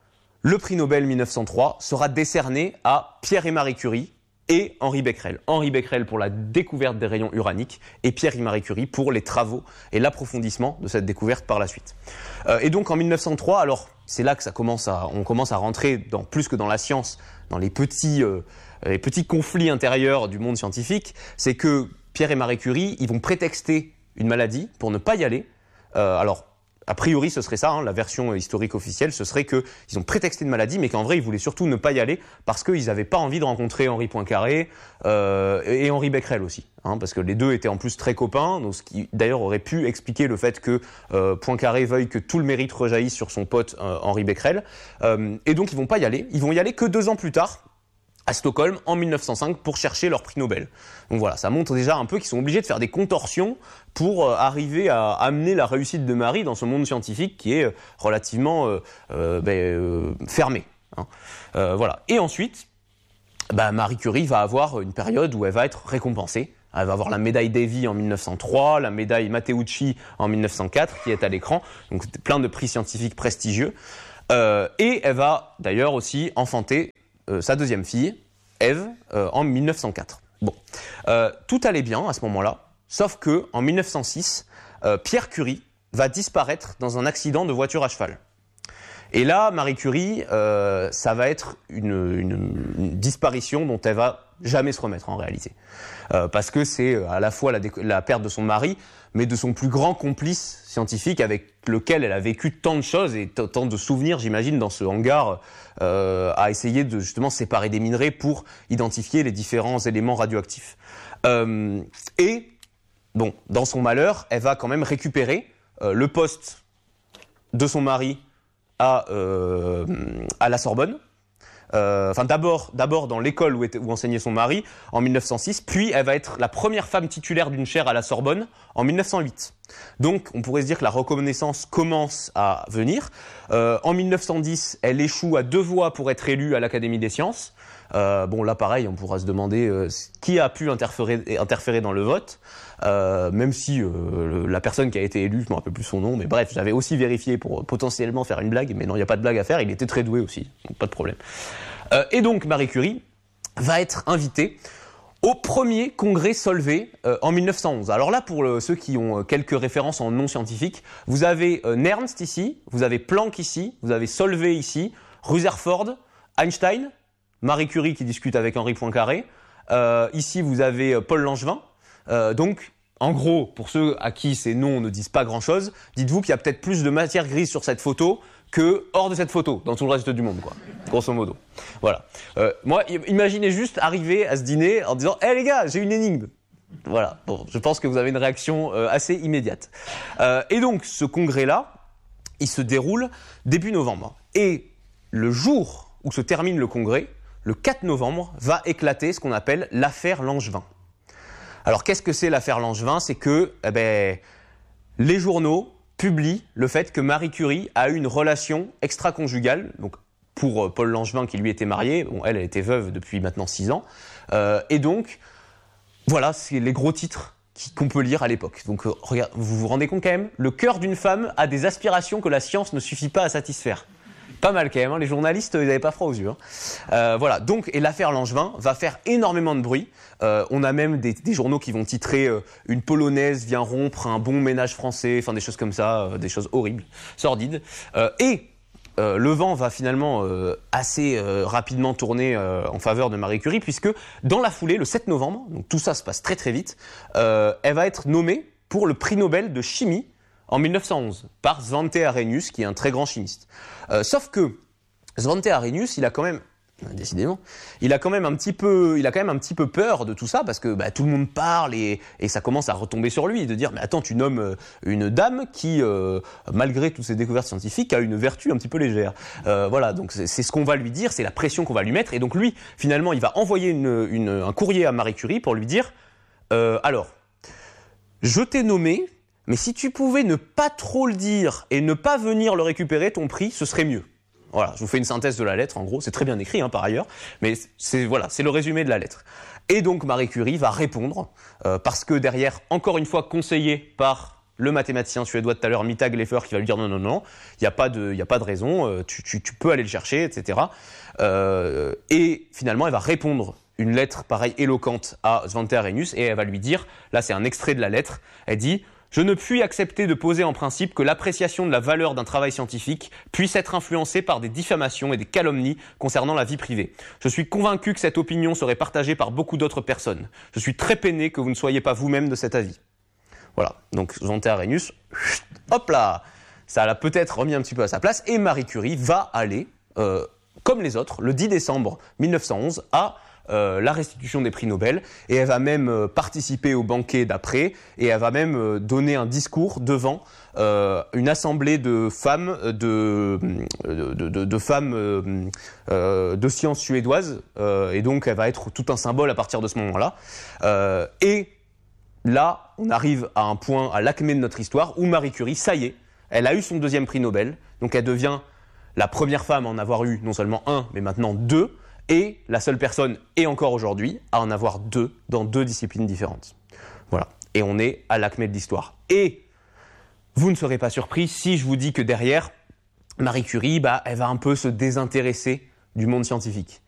le prix Nobel mille neuf cent trois sera décerné à Pierre et Marie Curie et Henri Becquerel. Henri Becquerel pour la découverte des rayons uraniques et Pierre et Marie Curie pour les travaux et l'approfondissement de cette découverte par la suite. Euh, et donc en mille neuf cent trois, alors c'est là que ça commence à, on commence à rentrer dans, plus que dans la science, dans les petits, euh, les petits conflits intérieurs du monde scientifique, c'est que Pierre et Marie Curie, ils vont prétexter une maladie pour ne pas y aller. Euh, alors, a priori, ce serait ça, hein, la version historique officielle, ce serait qu'ils ont prétexté une maladie, mais qu'en vrai, ils voulaient surtout ne pas y aller parce qu'ils n'avaient pas envie de rencontrer Henri Poincaré euh, et Henri Becquerel aussi, hein, parce que les deux étaient en plus très copains, donc ce qui d'ailleurs aurait pu expliquer le fait que euh, Poincaré veuille que tout le mérite rejaillisse sur son pote euh, Henri Becquerel. Euh, et donc, ils vont pas y aller. Ils vont y aller que deux ans plus tard, à Stockholm en mille neuf cent cinq pour chercher leur prix Nobel. Donc voilà, ça montre déjà un peu qu'ils sont obligés de faire des contorsions pour euh, arriver à amener la réussite de Marie dans ce monde scientifique qui est euh, relativement euh, euh, ben, euh, fermé. Hein. Euh, voilà. Et ensuite, bah, Marie Curie va avoir une période où elle va être récompensée. Elle va avoir la médaille Davy en mille neuf cent trois, la médaille Matteucci en mille neuf cent quatre qui est à l'écran, donc plein de prix scientifiques prestigieux. Euh, et elle va d'ailleurs aussi enfanter Euh, sa deuxième fille, Ève, euh, en mille neuf cent quatre. Bon, euh, tout allait bien à ce moment-là, sauf que en mille neuf cent six, euh, Pierre Curie va disparaître dans un accident de voiture à cheval. Et là, Marie Curie, euh, ça va être une, une, une disparition dont elle va jamais se remettre en réalité. Euh, parce que c'est à la fois la, la perte de son mari, mais de son plus grand complice scientifique avec lequel elle a vécu tant de choses et t- tant de souvenirs, j'imagine, dans ce hangar, euh, à essayer de justement séparer des minerais pour identifier les différents éléments radioactifs. Euh, et, bon, dans son malheur, elle va quand même récupérer euh, le poste de son mari à, euh, à la Sorbonne. Euh, enfin, d'abord, d'abord dans l'école où, était, où enseignait son mari en mille neuf cent six, puis elle va être la première femme titulaire d'une chaire à la Sorbonne en mille neuf cent huit. Donc, on pourrait se dire que la reconnaissance commence à venir. Euh, en mille neuf cent dix, elle échoue à deux voix pour être élue à l'Académie des sciences. Euh, bon, là, pareil, on pourra se demander euh, qui a pu interférer, interférer dans le vote, euh, même si euh, le, la personne qui a été élue, je me rappelle plus son nom, mais bref, j'avais aussi vérifié pour potentiellement faire une blague, mais non, il n'y a pas de blague à faire, il était très doué aussi, donc pas de problème. Euh, et donc, Marie Curie va être invitée au premier congrès Solvay euh, en mille neuf cent onze. Alors là, pour le, ceux qui ont euh, quelques références en non scientifiques, vous avez euh, Nernst ici, vous avez Planck ici, vous avez Solvay ici, Rutherford, Einstein, Marie Curie qui discute avec Henri Poincaré. Euh, ici, vous avez euh, Paul Langevin. Euh, donc, en gros, pour ceux à qui ces noms ne disent pas grand-chose, dites-vous qu'il y a peut-être plus de matière grise sur cette photo que hors de cette photo, dans tout le reste du monde, quoi. Grosso modo. Voilà. Euh, moi, imaginez juste arriver à ce dîner en disant « Hé hey, les gars, j'ai une énigme !» Voilà. Bon, je pense que vous avez une réaction euh, assez immédiate. Euh, et donc, ce congrès-là, il se déroule début novembre. Et le jour où se termine le congrès, le quatre novembre, va éclater ce qu'on appelle l'affaire Langevin. Alors, qu'est-ce que c'est l'affaire Langevin ? C'est que eh ben, les journaux publie le fait que Marie Curie a eu une relation extra-conjugale, donc pour euh, Paul Langevin qui lui était marié, bon, elle, elle était veuve depuis maintenant six ans, euh, et donc voilà, c'est les gros titres qui, qu'on peut lire à l'époque. Donc euh, regarde, vous vous rendez compte quand même, le cœur d'une femme a des aspirations que la science ne suffit pas à satisfaire. Pas mal quand même, hein, les journalistes, ils n'avaient pas froid aux yeux. Hein. Euh, voilà, donc, et l'affaire Langevin va faire énormément de bruit. Euh, on a même des, des journaux qui vont titrer euh, « Une Polonaise vient rompre un bon ménage français », enfin des choses comme ça, euh, des choses horribles, sordides. Euh, et euh, le vent va finalement euh, assez euh, rapidement tourner euh, en faveur de Marie Curie, puisque dans la foulée, le sept novembre, donc tout ça se passe très très vite, euh, elle va être nommée pour le prix Nobel de chimie en mille neuf cent onze, par Svante Arrhenius, qui est un très grand chimiste. Euh, sauf que Svante Arrhenius, il a quand même, décidément, il a quand même un petit peu, il a quand même un petit peu peur de tout ça, parce que bah, tout le monde parle et, et ça commence à retomber sur lui, de dire, mais attends, tu nommes une dame qui, euh, malgré toutes ses découvertes scientifiques, a une vertu un petit peu légère. Euh, voilà, donc c'est, c'est ce qu'on va lui dire, c'est la pression qu'on va lui mettre, et donc lui, finalement, il va envoyer une, une, un courrier à Marie Curie pour lui dire, euh, alors, je t'ai nommé, mais si tu pouvais ne pas trop le dire et ne pas venir le récupérer, ton prix, ce serait mieux. Voilà, je vous fais une synthèse de la lettre, en gros, c'est très bien écrit hein, par ailleurs, mais c'est, voilà, c'est le résumé de la lettre. Et donc Marie Curie va répondre, euh, parce que derrière, encore une fois conseillé par le mathématicien suédois de tout à l'heure, Mittag Leffler, qui va lui dire non, non, non, il n'y a pas de, il n'y a pas de raison, euh, tu, tu, tu peux aller le chercher, et cetera. Euh, et finalement, elle va répondre une lettre pareille éloquente à Svante Arrhenius, et elle va lui dire, là c'est un extrait de la lettre, elle dit « Je ne puis accepter de poser en principe que l'appréciation de la valeur d'un travail scientifique puisse être influencée par des diffamations et des calomnies concernant la vie privée. Je suis convaincu que cette opinion serait partagée par beaucoup d'autres personnes. Je suis très peiné que vous ne soyez pas vous-même de cet avis. » Voilà, donc Svante Arrhenius, hop là, ça l'a peut-être remis un petit peu à sa place, et Marie Curie va aller, euh, comme les autres, le dix décembre mille neuf cent onze, à Euh, la restitution des prix Nobel, et elle va même euh, participer au banquet d'après, et elle va même euh, donner un discours devant euh, une assemblée de femmes de, de, de, de femmes euh, euh, de sciences suédoises, euh, et donc elle va être tout un symbole à partir de ce moment-là. Euh, et là, on arrive à un point, à l'acmé de notre histoire, où Marie Curie, ça y est, elle a eu son deuxième prix Nobel, donc elle devient la première femme à en avoir eu non seulement un, mais maintenant deux, et la seule personne, et encore aujourd'hui, à en avoir deux dans deux disciplines différentes. Voilà. Et on est à l'acmé de l'histoire. Et vous ne serez pas surpris si je vous dis que derrière, Marie Curie, bah, elle va un peu se désintéresser du monde scientifique.